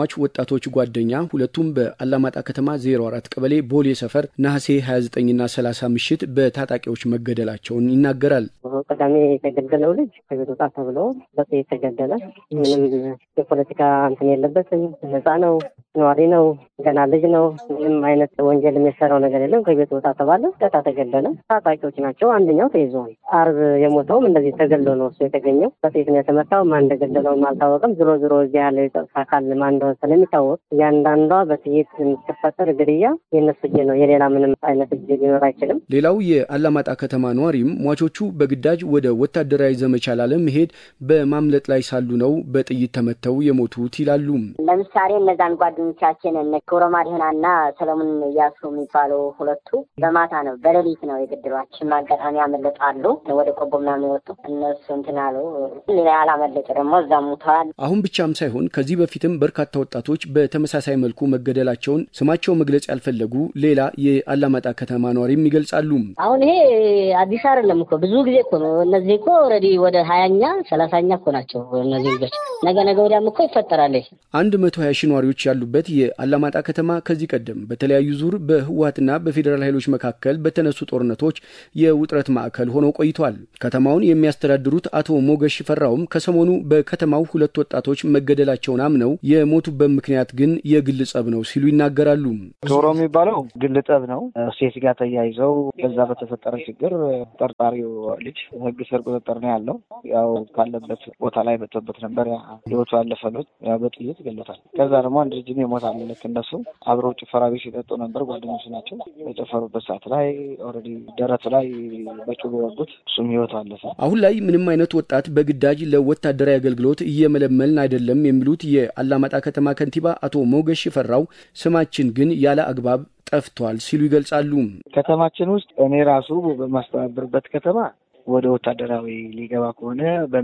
ወጣቶች ጓደኛ ሁለቱም በአላማጣ ከተማ 04 ቀበሌ ቦሌ ሰፈር ነሐሴ 29ና 30 ምሽት በታጣቂዎች መገደላቸውን ይናገራል። ቀዳሚ የተገደለው ልጅ ከቤት ወጣ ተብሎ በጥይት ተገደለ። ምንም የፖለቲካ እንትን የለበትም። ነፃ ነው፣ ነዋሪ ነው፣ ገና ልጅ ነው። ምንም አይነት ወንጀል የሚሰራው ነገር የለም። ከቤት ወጣ ተባለ፣ ቀጣ ተገደለ። ታጣቂዎች ናቸው። አንደኛው ተይዟል። አርብ የሞተውም እንደዚህ ተገድሎ ነው እሱ የተገኘው። በጥይት ነው የተመታው። ማን እንደገደለውም አልታወቀም። ዞሮ እዚህ ያለ የጸጥታ አካል ማን እንደሆነ ስለሚታወቅ እያንዳንዷ በጥይት የምትፈጠር ግድያ የእነሱ እጅ ነው። የሌላ ምንም አይነት እጅ ሊኖር አይችልም። ሌላው የአላማጣ ከተማ ነዋሪም ሟቾቹ በግዳጅ ወደ ወታደራዊ ዘመቻ ላለመሄድ በማምለጥ ላይ ሳሉ ነው በጥይት ተመተው የሞቱት ይላሉ። ለምሳሌ እነዛን ጓደኞቻችን እነ ኮረማዲህናና ሰለሞን እያሱ የሚባሉ ሁለቱ በማታ ነው በሌሊት ነው የገደሏቸው። አጋጣሚ ያመለጣሉ። ወደ ቆቦ ምናምን ወጡ። እነሱ እንትን አሉ። ሌላ ያላመለጠ ደግሞ እዛ ሞተዋል። አሁን ብቻም ሳይሆን ከዚህ በፊትም በርካታ ወጣቶች በተመሳሳይ መልኩ መገደላቸውን ስማቸው መግለጽ ያልፈለጉ ሌላ የአላማጣ ከተማ ነዋሪም ይገልጻሉ። አሁን ይሄ አዲስ አይደለም እኮ ብዙ ጊዜ እኮ ነው። እነዚህ እኮ ኦልሬዲ ወደ 20ኛ 30ኛ እኮ ናቸው እነዚህ ልጆች። ነገ ወዲያም እኮ ይፈጠራል። 120 ሺህ ነዋሪዎች ያሉበት የአላማጣ ከተማ ከዚህ ቀደም በተለያዩ ዙር በህወሓትና በፌዴራል ኃይሎች መካከል በተነሱ ጦርነቶች የውጥረት ማዕከል ሆኖ ቆይቷል። ከተማውን የሚያስተዳድሩት አቶ ሞገስ ሽፈራውም ከሰሞኑ በከተማው ሁለት ወጣቶች መገደላቸውን አምነው የሞቱበት ምክንያት ግን የግል ጸብ ነው ሲሉ ይናገራሉ። ዞሮ የሚባለው ግል ጸብ ነው። ሴት ጋር ተያይዘው በዛ በተፈጠረ ችግር ጠርጣሪው ልጅ ህግ ስር ቁጥጥር ነው ያለው። ያው ካለበት ቦታ ላይ በተበት ነበር ህይወቱ ያለፈሉት ያው በጥይት ገለታል። ከዛ ደግሞ አንድ ልጅ የሞታል። ልክ እንደሱ አብረው ጭፈራ ቤት ሲጠጡ ነበር። ጓደኞች ናቸው። በጨፈሩበት ሰዓት ላይ ኦልሬዲ ደረቱ ላይ በጩቤ ወጉት። እሱም ህይወቱ አለፈ። አሁን ላይ ምንም አይነት ወጣት በግዳጅ ለወታደራዊ አገልግሎት እየመለመልን አይደለም የሚሉት የአላማጣ ከተማ ከንቲባ አቶ ሞገስ ሽፈራው ስማችን ግን ያለ አግባብ ጠፍቷል ሲሉ ይገልጻሉ። ከተማችን ውስጥ እኔ ራሱ በማስተባበርበት ከተማ ወደ ወታደራዊ ሊገባ ከሆነ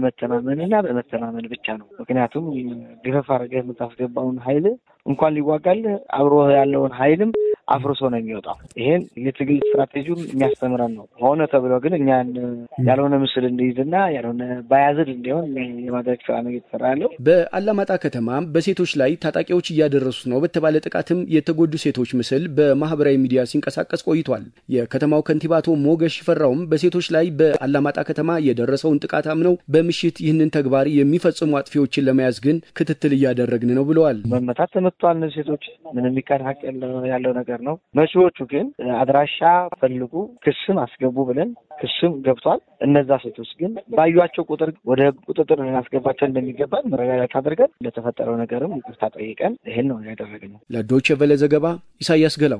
በመተማመን ብቻ ነው። ምክንያቱም ግፈፍ አድርገህ የምታስገባውን ኃይል እንኳን ሊዋጋል አብሮ ያለውን ኃይልም አፍርሶ ነው የሚወጣው። ይሄን የትግል ስትራቴጂውን የሚያስተምረን ነው። ሆነ ተብሎ ግን እኛን ያልሆነ ምስል እንዲይዝና ያልሆነ ባያዝድ እንዲሆን የማድረግ ስራ ነው እየተሰራ ያለው። በአላማጣ ከተማ በሴቶች ላይ ታጣቂዎች እያደረሱ ነው በተባለ ጥቃትም የተጎዱ ሴቶች ምስል በማህበራዊ ሚዲያ ሲንቀሳቀስ ቆይቷል። የከተማው ከንቲባ አቶ ሞገስ ሽፈራውም በሴቶች ላይ በአላማጣ ከተማ የደረሰውን ጥቃት አምነው በምሽት ይህንን ተግባር የሚፈጽሙ አጥፊዎችን ለመያዝ ግን ክትትል እያደረግን ነው ብለዋል። መመታት ተመቷል። ሴቶች ምንም የሚካድ ሀቅ ያለው ነገር ነው። መጪዎቹ ግን አድራሻ ፈልጉ ክስም አስገቡ ብለን ክስም ገብቷል። እነዛ ሴቶች ግን ባዩአቸው ቁጥር ወደ ቁጥጥር ልናስገባቸው እንደሚገባን መረጋጋት አድርገን ለተፈጠረው ነገርም ይቅርታ ጠይቀን ይሄን ነው ያደረግነው። ለዶይቼ ቬለ ዘገባ ኢሳያስ ገላው።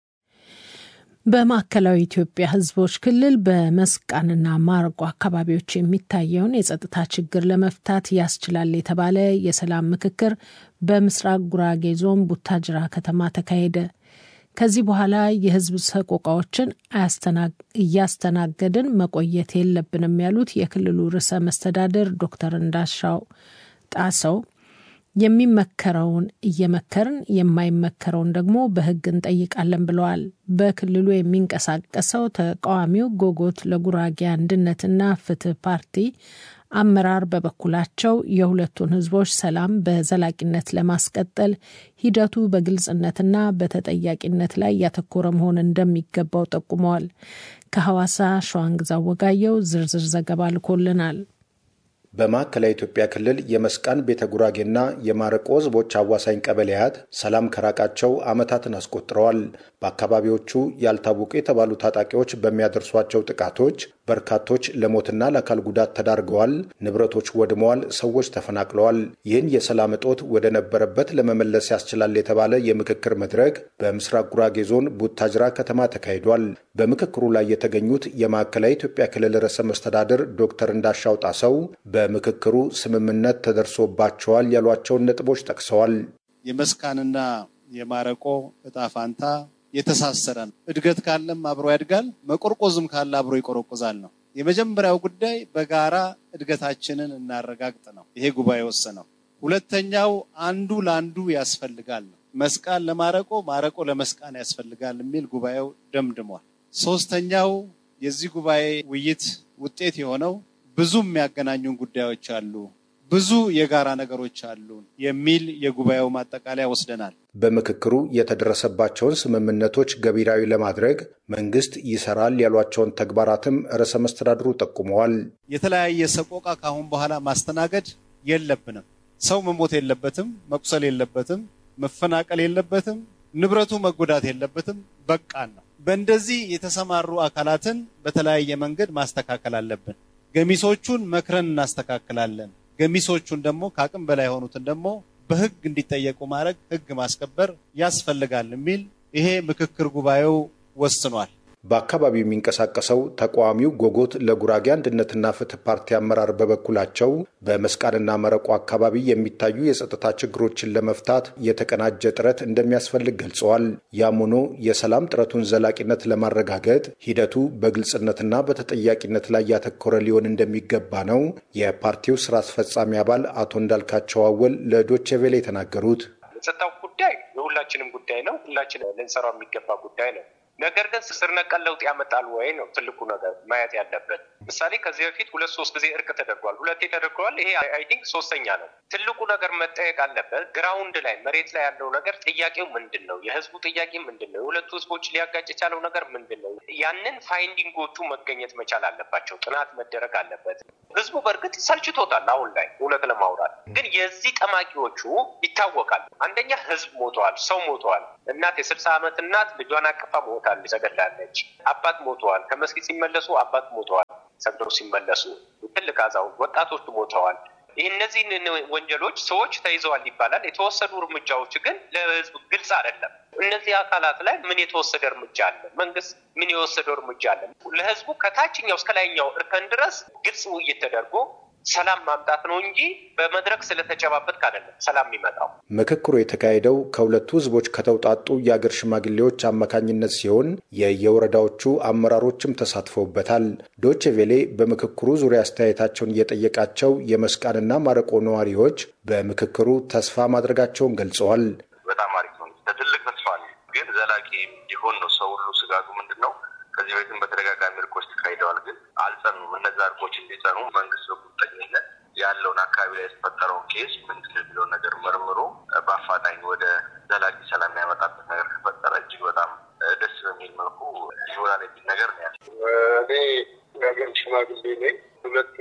በማዕከላዊ ኢትዮጵያ ሕዝቦች ክልል በመስቃንና ማረቆ አካባቢዎች የሚታየውን የጸጥታ ችግር ለመፍታት ያስችላል የተባለ የሰላም ምክክር በምስራቅ ጉራጌ ዞን ቡታጅራ ከተማ ተካሄደ። ከዚህ በኋላ የህዝብ ሰቆቃዎችን እያስተናገድን መቆየት የለብንም ያሉት የክልሉ ርዕሰ መስተዳድር ዶክተር እንዳሻው ጣሰው የሚመከረውን እየመከርን የማይመከረውን ደግሞ በህግ እንጠይቃለን ብለዋል። በክልሉ የሚንቀሳቀሰው ተቃዋሚው ጎጎት ለጉራጌ አንድነትና ፍትህ ፓርቲ አመራር በበኩላቸው የሁለቱን ህዝቦች ሰላም በዘላቂነት ለማስቀጠል ሂደቱ በግልጽነትና በተጠያቂነት ላይ ያተኮረ መሆን እንደሚገባው ጠቁመዋል። ከሐዋሳ ሸዋንግዛው ወጋየው ዝርዝር ዘገባ ልኮልናል። በማዕከላዊ ኢትዮጵያ ክልል የመስቃን ቤተ ጉራጌና የማረቆ ህዝቦች አዋሳኝ ቀበሌያት ሰላም ከራቃቸው ዓመታትን አስቆጥረዋል። በአካባቢዎቹ ያልታወቁ የተባሉ ታጣቂዎች በሚያደርሷቸው ጥቃቶች በርካቶች ለሞትና ለአካል ጉዳት ተዳርገዋል፣ ንብረቶች ወድመዋል፣ ሰዎች ተፈናቅለዋል። ይህን የሰላም እጦት ወደ ነበረበት ለመመለስ ያስችላል የተባለ የምክክር መድረክ በምስራቅ ጉራጌ ዞን ቡታጅራ ከተማ ተካሂዷል። በምክክሩ ላይ የተገኙት የማዕከላዊ ኢትዮጵያ ክልል ርዕሰ መስተዳድር ዶክተር እንዳሻው ጣሰው በምክክሩ ስምምነት ተደርሶባቸዋል ያሏቸውን ነጥቦች ጠቅሰዋል። የመስቃንና የማረቆ እጣ ፋንታ የተሳሰረ ነው። እድገት ካለም አብሮ ያድጋል፣ መቆርቆዝም ካለ አብሮ ይቆረቆዛል ነው። የመጀመሪያው ጉዳይ በጋራ እድገታችንን እናረጋግጥ ነው። ይሄ ጉባኤ ወሰነው። ሁለተኛው አንዱ ለአንዱ ያስፈልጋል ነው። መስቃን ለማረቆ፣ ማረቆ ለመስቃን ያስፈልጋል የሚል ጉባኤው ደምድሟል። ሶስተኛው የዚህ ጉባኤ ውይይት ውጤት የሆነው ብዙ የሚያገናኙን ጉዳዮች አሉ፣ ብዙ የጋራ ነገሮች አሉን የሚል የጉባኤው ማጠቃለያ ወስደናል። በምክክሩ የተደረሰባቸውን ስምምነቶች ገቢራዊ ለማድረግ መንግስት ይሰራል ያሏቸውን ተግባራትም ርዕሰ መስተዳድሩ ጠቁመዋል። የተለያየ ሰቆቃ ካሁን በኋላ ማስተናገድ የለብንም። ሰው መሞት የለበትም፣ መቁሰል የለበትም፣ መፈናቀል የለበትም፣ ንብረቱ መጎዳት የለበትም። በቃን ነው። በእንደዚህ የተሰማሩ አካላትን በተለያየ መንገድ ማስተካከል አለብን። ገሚሶቹን መክረን እናስተካክላለን። ገሚሶቹን ደግሞ ከአቅም በላይ የሆኑትን ደግሞ በህግ እንዲጠየቁ ማድረግ፣ ህግ ማስከበር ያስፈልጋል የሚል ይሄ ምክክር ጉባኤው ወስኗል። በአካባቢው የሚንቀሳቀሰው ተቃዋሚው ጎጎት ለጉራጌ አንድነትና ፍትህ ፓርቲ አመራር በበኩላቸው በመስቃንና መረቆ አካባቢ የሚታዩ የጸጥታ ችግሮችን ለመፍታት የተቀናጀ ጥረት እንደሚያስፈልግ ገልጸዋል። ያም ሆኖ የሰላም ጥረቱን ዘላቂነት ለማረጋገጥ ሂደቱ በግልጽነትና በተጠያቂነት ላይ ያተኮረ ሊሆን እንደሚገባ ነው የፓርቲው ስራ አስፈጻሚ አባል አቶ እንዳልካቸው አወል ለዶቼ ቬለ የተናገሩት። የጸጥታው ጉዳይ የሁላችንም ጉዳይ ነው። ሁላችንም ልንሰራው የሚገባ ጉዳይ ነው። ነገር ግን ስር ነቀል ለውጥ ያመጣል ወይ ነው ትልቁ ነገር ማየት ያለበት። ምሳሌ ከዚህ በፊት 2-3 ጊዜ እርቅ ተደርጓል። 2 ተደርጓል። ይሄ አይ ቲንክ 3ኛ ነው። ትልቁ ነገር መጠየቅ አለበት። ግራውንድ ላይ መሬት ላይ ያለው ነገር ጥያቄው ምንድነው? የህዝቡ ጥያቄ ምንድነው? የሁለቱ ህዝቦች ሊያጋጭ የቻለው ነገር ምንድነው? ያንን ፋይንዲንጎቹ መገኘት መቻል አለባቸው። ጥናት መደረግ አለበት። ህዝቡ በእርግጥ ሰልችቶታል። አሁን ላይ እውነት ለማውራት ግን የዚህ ጠማቂዎቹ ይታወቃል። አንደኛ ህዝብ ሞተዋል፣ ሰው ሞተዋል። እናት የ60 ዓመት እናት ልጇን አቅፋ ሞታለች፣ ተገድላለች። አባት ሞተዋል። ከመስጊድ ሲመለሱ አባት ሞተዋል። ሰግደው ሲመለሱ ትልቅ አዛውንት ወጣቶች ሞተዋል። እነዚህን ወንጀሎች ሰዎች ተይዘዋል ይባላል። የተወሰዱ እርምጃዎች ግን ለህዝብ ግልጽ አይደለም። እነዚህ አካላት ላይ ምን የተወሰደ እርምጃ አለ? መንግስት ምን የወሰደው እርምጃ አለ? ለህዝቡ ከታችኛው እስከ ላይኛው እርከን ድረስ ግልጽ ውይይት ተደርጎ ሰላም ማምጣት ነው እንጂ በመድረክ ስለተጨባበጥክ አይደለም ሰላም የሚመጣው። ምክክሩ የተካሄደው ከሁለቱ ህዝቦች ከተውጣጡ የአገር ሽማግሌዎች አማካኝነት ሲሆን የየወረዳዎቹ አመራሮችም ተሳትፈውበታል። ዶቼ ቬሌ በምክክሩ ዙሪያ አስተያየታቸውን እየጠየቃቸው የመስቃንና ማረቆ ነዋሪዎች በምክክሩ ተስፋ ማድረጋቸውን ገልጸዋል። በጣም አሪፍ ነው። ትልቅ ተስፋ ነው፣ ግን ዘላቂ እንዲሆን ነው። ሰው ሁሉ ስጋቱ ምንድነው? ከዚህ በፊትም በተደጋጋሚ እርቆች ተካሂደዋል፣ ግን አልጸኑም። እነዛ እርቆች እንዲጸኑ መንግስት በቁርጠኝነት ያለውን አካባቢ ላይ የተፈጠረውን ኬስ ምንድነው የሚለውን ነገር መርምሮ በአፋጣኝ ወደ ዘላቂ ሰላም ያመጣበት ነገር ከፈጠረ እጅግ በጣም ደስ በሚል መልኩ ይሆናል የሚል ነገር ነው ያለው። እኔ የሀገር ሽማግሌ ነኝ። ሁለቱ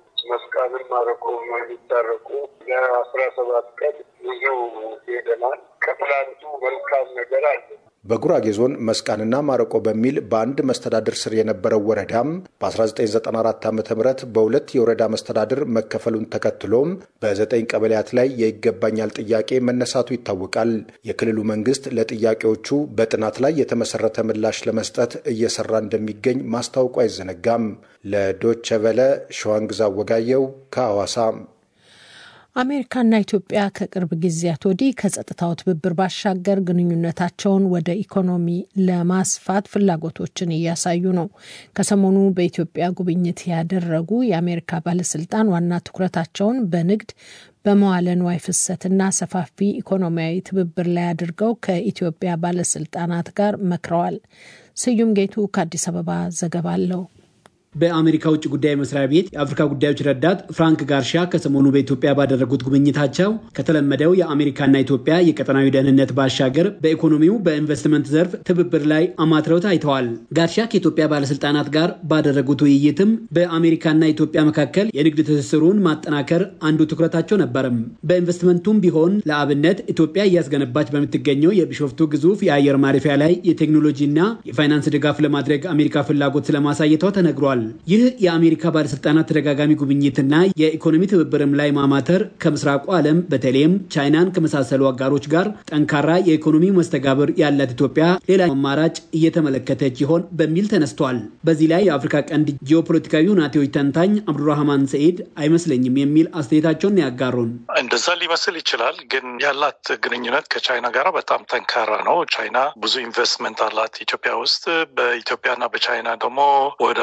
መስቃንም ማረቆም የሚታረቁ ለ17 ቀን ብዙ ሄደናል። ከፕላንቱ መልካም ነገር አለ። በጉራጌ ዞን መስቃንና ማረቆ በሚል በአንድ መስተዳድር ስር የነበረው ወረዳም በ1994 ዓ.ም በሁለት የወረዳ መስተዳድር መከፈሉን ተከትሎም በ9 ቀበሌያት ላይ የይገባኛል ጥያቄ መነሳቱ ይታወቃል። የክልሉ መንግስት ለጥያቄዎቹ በጥናት ላይ የተመሰረተ ምላሽ ለመስጠት እየሰራ እንደሚገኝ ማስታወቁ አይዘነጋም። ለዶቼ ቬለ ሸዋንግዛ ወጋየው ከሐዋሳ። አሜሪካና ኢትዮጵያ ከቅርብ ጊዜያት ወዲህ ከጸጥታው ትብብር ባሻገር ግንኙነታቸውን ወደ ኢኮኖሚ ለማስፋት ፍላጎቶችን እያሳዩ ነው። ከሰሞኑ በኢትዮጵያ ጉብኝት ያደረጉ የአሜሪካ ባለስልጣን ዋና ትኩረታቸውን በንግድ በመዋለ ንዋይ ፍሰትና ሰፋፊ ኢኮኖሚያዊ ትብብር ላይ አድርገው ከኢትዮጵያ ባለስልጣናት ጋር መክረዋል። ስዩም ጌቱ ከአዲስ አበባ ዘገባ አለው። በአሜሪካ ውጭ ጉዳይ መስሪያ ቤት የአፍሪካ ጉዳዮች ረዳት ፍራንክ ጋርሻ ከሰሞኑ በኢትዮጵያ ባደረጉት ጉብኝታቸው ከተለመደው የአሜሪካና ኢትዮጵያ የቀጠናዊ ደህንነት ባሻገር በኢኮኖሚው በኢንቨስትመንት ዘርፍ ትብብር ላይ አማትረው ታይተዋል። ጋርሻ ከኢትዮጵያ ባለስልጣናት ጋር ባደረጉት ውይይትም በአሜሪካና ኢትዮጵያ መካከል የንግድ ትስስሩን ማጠናከር አንዱ ትኩረታቸው ነበርም። በኢንቨስትመንቱም ቢሆን ለአብነት ኢትዮጵያ እያስገነባች በምትገኘው የቢሾፍቱ ግዙፍ የአየር ማረፊያ ላይ የቴክኖሎጂና የፋይናንስ ድጋፍ ለማድረግ አሜሪካ ፍላጎት ስለማሳየቷ ተነግሯል። ይህ የአሜሪካ ባለስልጣናት ተደጋጋሚ ጉብኝትና የኢኮኖሚ ትብብርም ላይ ማማተር ከምስራቁ ዓለም በተለይም ቻይናን ከመሳሰሉ አጋሮች ጋር ጠንካራ የኢኮኖሚ መስተጋብር ያላት ኢትዮጵያ ሌላ አማራጭ እየተመለከተች ይሆን በሚል ተነስቷል። በዚህ ላይ የአፍሪካ ቀንድ ጂኦፖለቲካዊ ሁኔታዎች ተንታኝ አብዱራህማን ሰኢድ አይመስለኝም የሚል አስተያየታቸውን ያጋሩን። እንደዛ ሊመስል ይችላል፣ ግን ያላት ግንኙነት ከቻይና ጋር በጣም ጠንካራ ነው። ቻይና ብዙ ኢንቨስትመንት አላት ኢትዮጵያ ውስጥ። በኢትዮጵያና በቻይና ደግሞ ወደ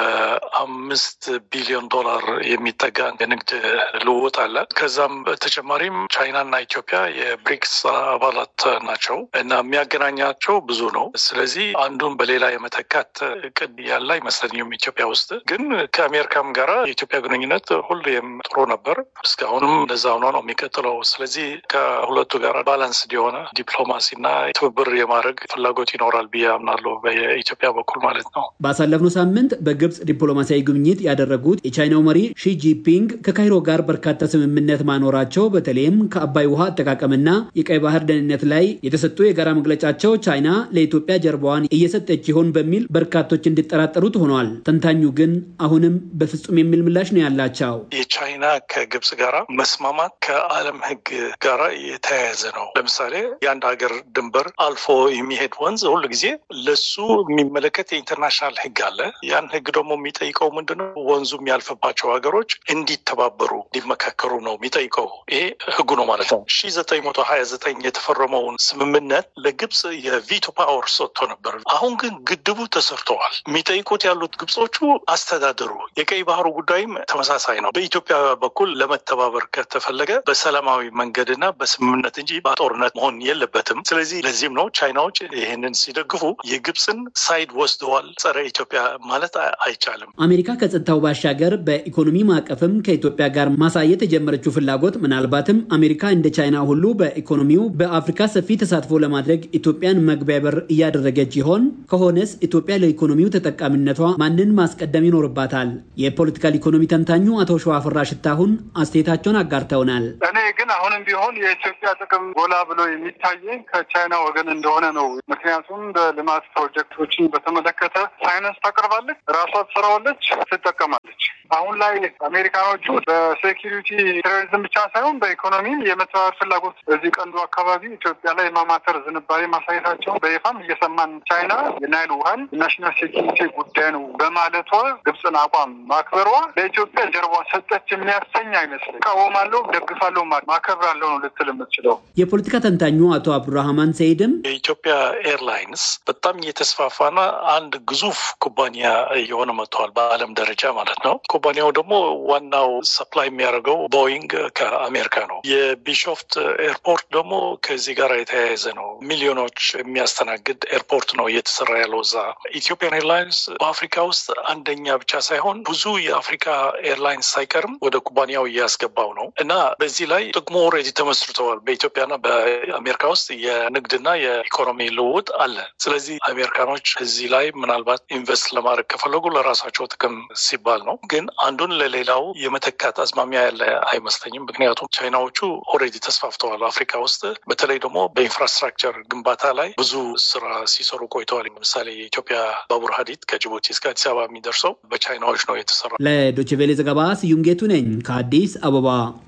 $5 ቢሊዮን የሚጠጋ የንግድ ልውውጥ አለ። ከዛም በተጨማሪም ቻይናና ኢትዮጵያ የብሪክስ አባላት ናቸው እና የሚያገናኛቸው ብዙ ነው። ስለዚህ አንዱን በሌላ የመተካት እቅድ ያለ አይመስለኝም። ኢትዮጵያ ውስጥ ግን ከአሜሪካም ጋራ የኢትዮጵያ ግንኙነት ሁሌም ጥሩ ነበር። እስካሁንም እንደዛ ሆኖ ነው የሚቀጥለው። ስለዚህ ከሁለቱ ጋር ባላንስ የሆነ ዲፕሎማሲና ትብብር የማድረግ ፍላጎት ይኖራል ብዬ አምናለሁ በኢትዮጵያ በኩል ማለት ነው። ባሳለፍነው ሳምንት በግብጽ ዲፕሎማሲያዊ ጉብኝት ያደረጉት የቻይናው መሪ ሺ ጂንፒንግ ከካይሮ ጋር በርካታ ስምምነት ማኖራቸው በተለይም ከአባይ ውሃ አጠቃቀምና የቀይ ባህር ደህንነት ላይ የተሰጡ የጋራ መግለጫቸው ቻይና ለኢትዮጵያ ጀርባዋን እየሰጠች ይሆን በሚል በርካቶች እንዲጠራጠሩት ሆኗል። ተንታኙ ግን አሁንም በፍጹም የሚል ምላሽ ነው ያላቸው። የቻይና ከግብጽ ጋራ መስማማት ከዓለም ሕግ ጋራ የተያያዘ ነው። ለምሳሌ የአንድ ሀገር ድንበር አልፎ የሚሄድ ወንዝ ሁሉ ጊዜ ለሱ የሚመለከት የኢንተርናሽናል ሕግ አለ። ያን ሕግ ደግሞ የሚጠይቀው ምንድነው? ወንዙ የሚያልፍባቸው ሀገሮች እንዲተባበሩ እንዲመካከሩ ነው የሚጠይቀው። ይሄ ሕጉ ነው ማለት ነው። 1929 የተፈረመውን ስምምነት ለግብጽ የቪቶ ፓወር ሰጥቶ ነበር። አሁን ግን ግድቡ ተሰርተዋል። የሚጠይቁት ያሉት ግብጾቹ አስተዳደሩ። የቀይ ባህሩ ጉዳይም ተመሳሳይ ነው። በኢትዮጵያ በኩል ለመተባበር ከተፈለገ በሰላማዊ መንገድና በስምምነት እንጂ በጦርነት መሆን የለበትም። ስለዚህ ለዚህም ነው ቻይናዎች ይህንን ሲደግፉ የግብጽን ሳይድ ወስደዋል። ጸረ ኢትዮጵያ ማለት አይቻልም። አሜሪካ ከጸጥታው ባሻገር በኢኮኖሚ ማዕቀፍም ከኢትዮጵያ ጋር ማሳየት የጀመረችው ፍላጎት ምናልባትም አሜሪካ እንደ ቻይና ሁሉ በኢኮኖሚው በአፍሪካ ሰፊ ተሳትፎ ለማድረግ ኢትዮጵያን መግቢያ በር እያደረገች ይሆን? ከሆነስ ኢትዮጵያ ለኢኮኖሚው ተጠቃሚነቷ ማንን ማስቀደም ይኖርባታል? የፖለቲካል ኢኮኖሚ ተንታኙ አቶ ሸዋፍራ ሽታሁን አስተያየታቸውን አጋርተውናል። እኔ ግን አሁንም ቢሆን የኢትዮጵያ ጥቅም ጎላ ብሎ የሚታየኝ ከቻይና ወገን እንደሆነ ነው። ምክንያቱም በልማት ፕሮጀክቶችን በተመለከተ ፋይናንስ ታቀርባለች፣ ራሷ ትሰራዋለች፣ ትጠቀማለች። አሁን ላይ አሜሪካኖቹ በሴኪሪቲ ቴሮሪዝም ብቻ ሳይሆን በኢኮኖሚም የመተባበር ፍላጎት በዚህ ቀንዱ አካባቢ ኢትዮጵያ ላይ ማማተር ዝንባሌ ማሳየታቸው በይፋም እየሰማን ቻይና የናይል ውሃን ናሽናል ሴኪሪቲ ጉዳይ ነው በማለቷ ግብጽን አቋም ማክበሯ ለኢትዮጵያ ጀርባ ሰጠች የሚያሰኝ አይመስልም። እቃወማለሁ፣ ደግፋለሁ፣ ማከብራለሁ ነው ልትል የምትችለው። የፖለቲካ ተንታኙ አቶ አብዱራህማን ሰይድም የኢትዮጵያ ኤርላይንስ በጣም እየተስፋፋና አንድ ግዙፍ ኩባንያ እየሆነ መጥቷል በዓለም ደረጃ ማለት ነው። ኩባንያው ደግሞ ዋናው ሰፕላይ የሚያደርገው ቦይንግ ከአሜሪካ ነው። የቢሾፍት ኤርፖርት ደግሞ ከዚህ ጋር የተያያዘ ነው። ሚሊዮኖች የሚያስተናግድ ኤርፖርት ነው እየተሰራ ያለው እዛ። ኢትዮጵያን ኤርላይንስ በአፍሪካ ውስጥ አንደኛ ብቻ ሳይሆን ብዙ የአፍሪካ ኤርላይንስ ሳይቀርም ወደ ኩባንያው እያስገባው ነው እና በዚህ ላይ ጥቅሙ ኦልሬዲ ተመስርተዋል። በኢትዮጵያና በአሜሪካ ውስጥ የንግድና የኢኮኖሚ ልውውጥ አለ። ስለዚህ አሜሪካኖች እዚህ ላይ ምናልባት ኢንቨስት ለማድረግ ከፈለጉ ለራሳቸው ጥቅም ሲባል ነው። ግን አንዱን ለሌላው የመተካት አዝማሚያ ያለ አይመስለኝም። ምክንያቱም ቻይናዎቹ ኦልሬዲ ተስፋፍተዋል አፍሪካ ውስጥ። በተለይ ደግሞ በኢንፍራስትራክቸር ግንባታ ላይ ብዙ ስራ ሲሰሩ ቆይተዋል። ለምሳሌ የኢትዮጵያ ባቡር ሀዲድ ከጅቡቲ እስከ አዲስ አበባ የሚደርሰው በቻይናዎች ነው የተሰራ። ለዶይቼ ቬለ ዘገባ ስዩም ጌቱ ነኝ ከአዲስ አበባ።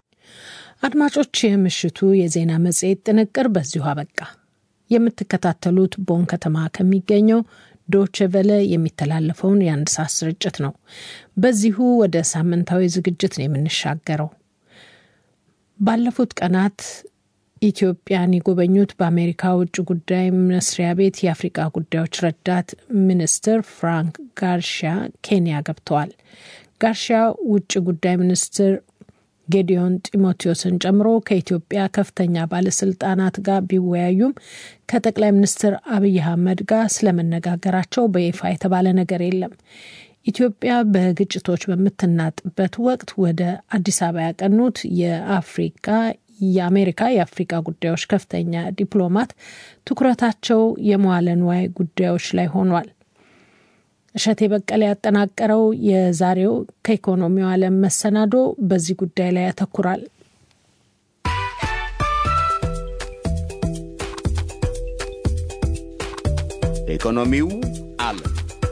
አድማጮች፣ የምሽቱ የዜና መጽሔት ጥንቅር በዚሁ አበቃ። የምትከታተሉት ቦን ከተማ ከሚገኘው ዶይቼ ቬለ የሚተላለፈውን የአንድ ሰዓት ስርጭት ነው። በዚሁ ወደ ሳምንታዊ ዝግጅት ነው የምንሻገረው። ባለፉት ቀናት ኢትዮጵያን የጎበኙት በአሜሪካ ውጭ ጉዳይ መስሪያ ቤት የአፍሪካ ጉዳዮች ረዳት ሚኒስትር ፍራንክ ጋርሺያ ኬንያ ገብተዋል። ጋርሺያ ውጭ ጉዳይ ሚኒስትር ጌዲዮን ጢሞቴዎስን ጨምሮ ከኢትዮጵያ ከፍተኛ ባለስልጣናት ጋር ቢወያዩም ከጠቅላይ ሚኒስትር አብይ አህመድ ጋር ስለመነጋገራቸው በይፋ የተባለ ነገር የለም። ኢትዮጵያ በግጭቶች በምትናጥበት ወቅት ወደ አዲስ አበባ ያቀኑት የአሜሪካ የአፍሪካ ጉዳዮች ከፍተኛ ዲፕሎማት ትኩረታቸው የመዋለ ንዋይ ጉዳዮች ላይ ሆኗል። እሸቴ በቀለ ያጠናቀረው የዛሬው ከኢኮኖሚው ዓለም መሰናዶ በዚህ ጉዳይ ላይ ያተኩራል። ኢኮኖሚው ዓለም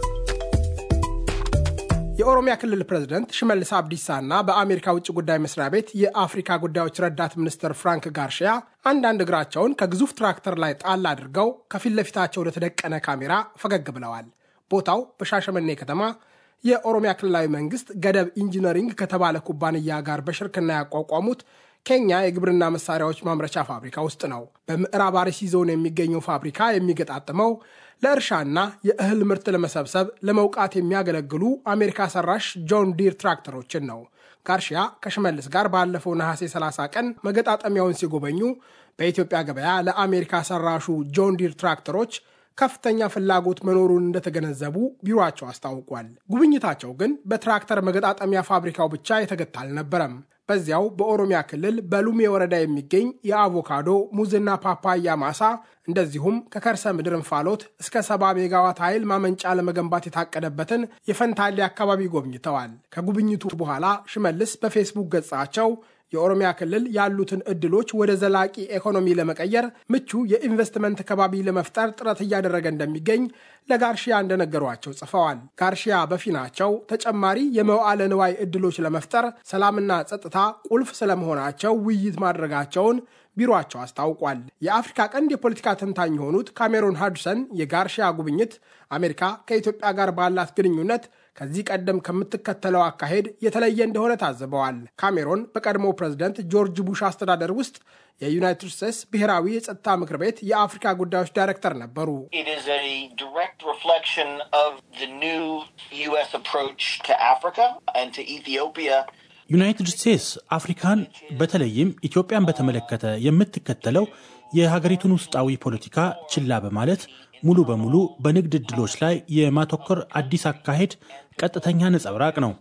የኦሮሚያ ክልል ፕሬዝዳንት ሽመልስ አብዲሳና በአሜሪካ ውጭ ጉዳይ መስሪያ ቤት የአፍሪካ ጉዳዮች ረዳት ሚኒስትር ፍራንክ ጋርሺያ አንዳንድ እግራቸውን ከግዙፍ ትራክተር ላይ ጣል አድርገው ከፊት ለፊታቸው ወደ ተደቀነ ካሜራ ፈገግ ብለዋል። ቦታው በሻሸመኔ ከተማ የኦሮሚያ ክልላዊ መንግስት ገደብ ኢንጂነሪንግ ከተባለ ኩባንያ ጋር በሽርክና ያቋቋሙት ኬንያ የግብርና መሳሪያዎች ማምረቻ ፋብሪካ ውስጥ ነው። በምዕራብ አርሲ ዞን የሚገኘው ፋብሪካ የሚገጣጥመው ለእርሻና የእህል ምርት ለመሰብሰብ ለመውቃት የሚያገለግሉ አሜሪካ ሰራሽ ጆን ዲር ትራክተሮችን ነው። ጋርሺያ ከሽመልስ ጋር ባለፈው ነሐሴ 30 ቀን መገጣጠሚያውን ሲጎበኙ በኢትዮጵያ ገበያ ለአሜሪካ ሰራሹ ጆን ዲር ትራክተሮች ከፍተኛ ፍላጎት መኖሩን እንደተገነዘቡ ቢሮአቸው አስታውቋል። ጉብኝታቸው ግን በትራክተር መገጣጠሚያ ፋብሪካው ብቻ የተገታ አልነበረም። በዚያው በኦሮሚያ ክልል በሉሜ ወረዳ የሚገኝ የአቮካዶ ሙዝና ፓፓያ ማሳ እንደዚሁም ከከርሰ ምድር እንፋሎት እስከ 70 ሜጋዋት ኃይል ማመንጫ ለመገንባት የታቀደበትን የፈንታሌ አካባቢ ጎብኝተዋል። ከጉብኝቱ በኋላ ሽመልስ በፌስቡክ ገጻቸው የኦሮሚያ ክልል ያሉትን እድሎች ወደ ዘላቂ ኢኮኖሚ ለመቀየር ምቹ የኢንቨስትመንት ከባቢ ለመፍጠር ጥረት እያደረገ እንደሚገኝ ለጋርሺያ እንደነገሯቸው ጽፈዋል። ጋርሺያ በፊናቸው ተጨማሪ የመዋዕለ ንዋይ እድሎች ለመፍጠር ሰላምና ጸጥታ ቁልፍ ስለመሆናቸው ውይይት ማድረጋቸውን ቢሮአቸው አስታውቋል። የአፍሪካ ቀንድ የፖለቲካ ተንታኝ የሆኑት ካሜሮን ሃድሰን የጋርሺያ ጉብኝት አሜሪካ ከኢትዮጵያ ጋር ባላት ግንኙነት ከዚህ ቀደም ከምትከተለው አካሄድ የተለየ እንደሆነ ታዝበዋል። ካሜሮን በቀድሞ ፕሬዝዳንት ጆርጅ ቡሽ አስተዳደር ውስጥ የዩናይትድ ስቴትስ ብሔራዊ የጸጥታ ምክር ቤት የአፍሪካ ጉዳዮች ዳይሬክተር ነበሩ። ዩናይትድ ስቴትስ አፍሪካን በተለይም ኢትዮጵያን በተመለከተ የምትከተለው የሀገሪቱን ውስጣዊ ፖለቲካ ችላ በማለት ሙሉ በሙሉ በንግድ ዕድሎች ላይ የማተኮር አዲስ አካሄድ ቀጥተኛ ነጸብራቅ ነው።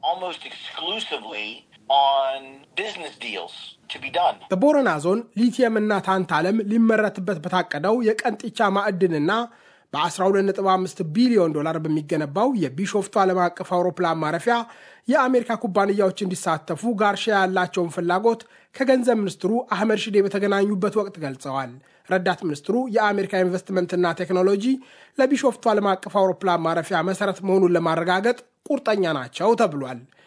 በቦረና ዞን ሊቲየምና ታንታለም ሊመረትበት በታቀደው የቀንጢቻ ማዕድንና በ12.5 ቢሊዮን ዶላር በሚገነባው የቢሾፍቱ ዓለም አቀፍ አውሮፕላን ማረፊያ የአሜሪካ ኩባንያዎች እንዲሳተፉ ጋርሺያ ያላቸውን ፍላጎት ከገንዘብ ሚኒስትሩ አህመድ ሺዴ በተገናኙበት ወቅት ገልጸዋል። ረዳት ሚኒስትሩ የአሜሪካ ኢንቨስትመንትና ቴክኖሎጂ ለቢሾፍቱ ዓለም አቀፍ አውሮፕላን ማረፊያ መሰረት መሆኑን ለማረጋገጥ ቁርጠኛ ናቸው ተብሏል።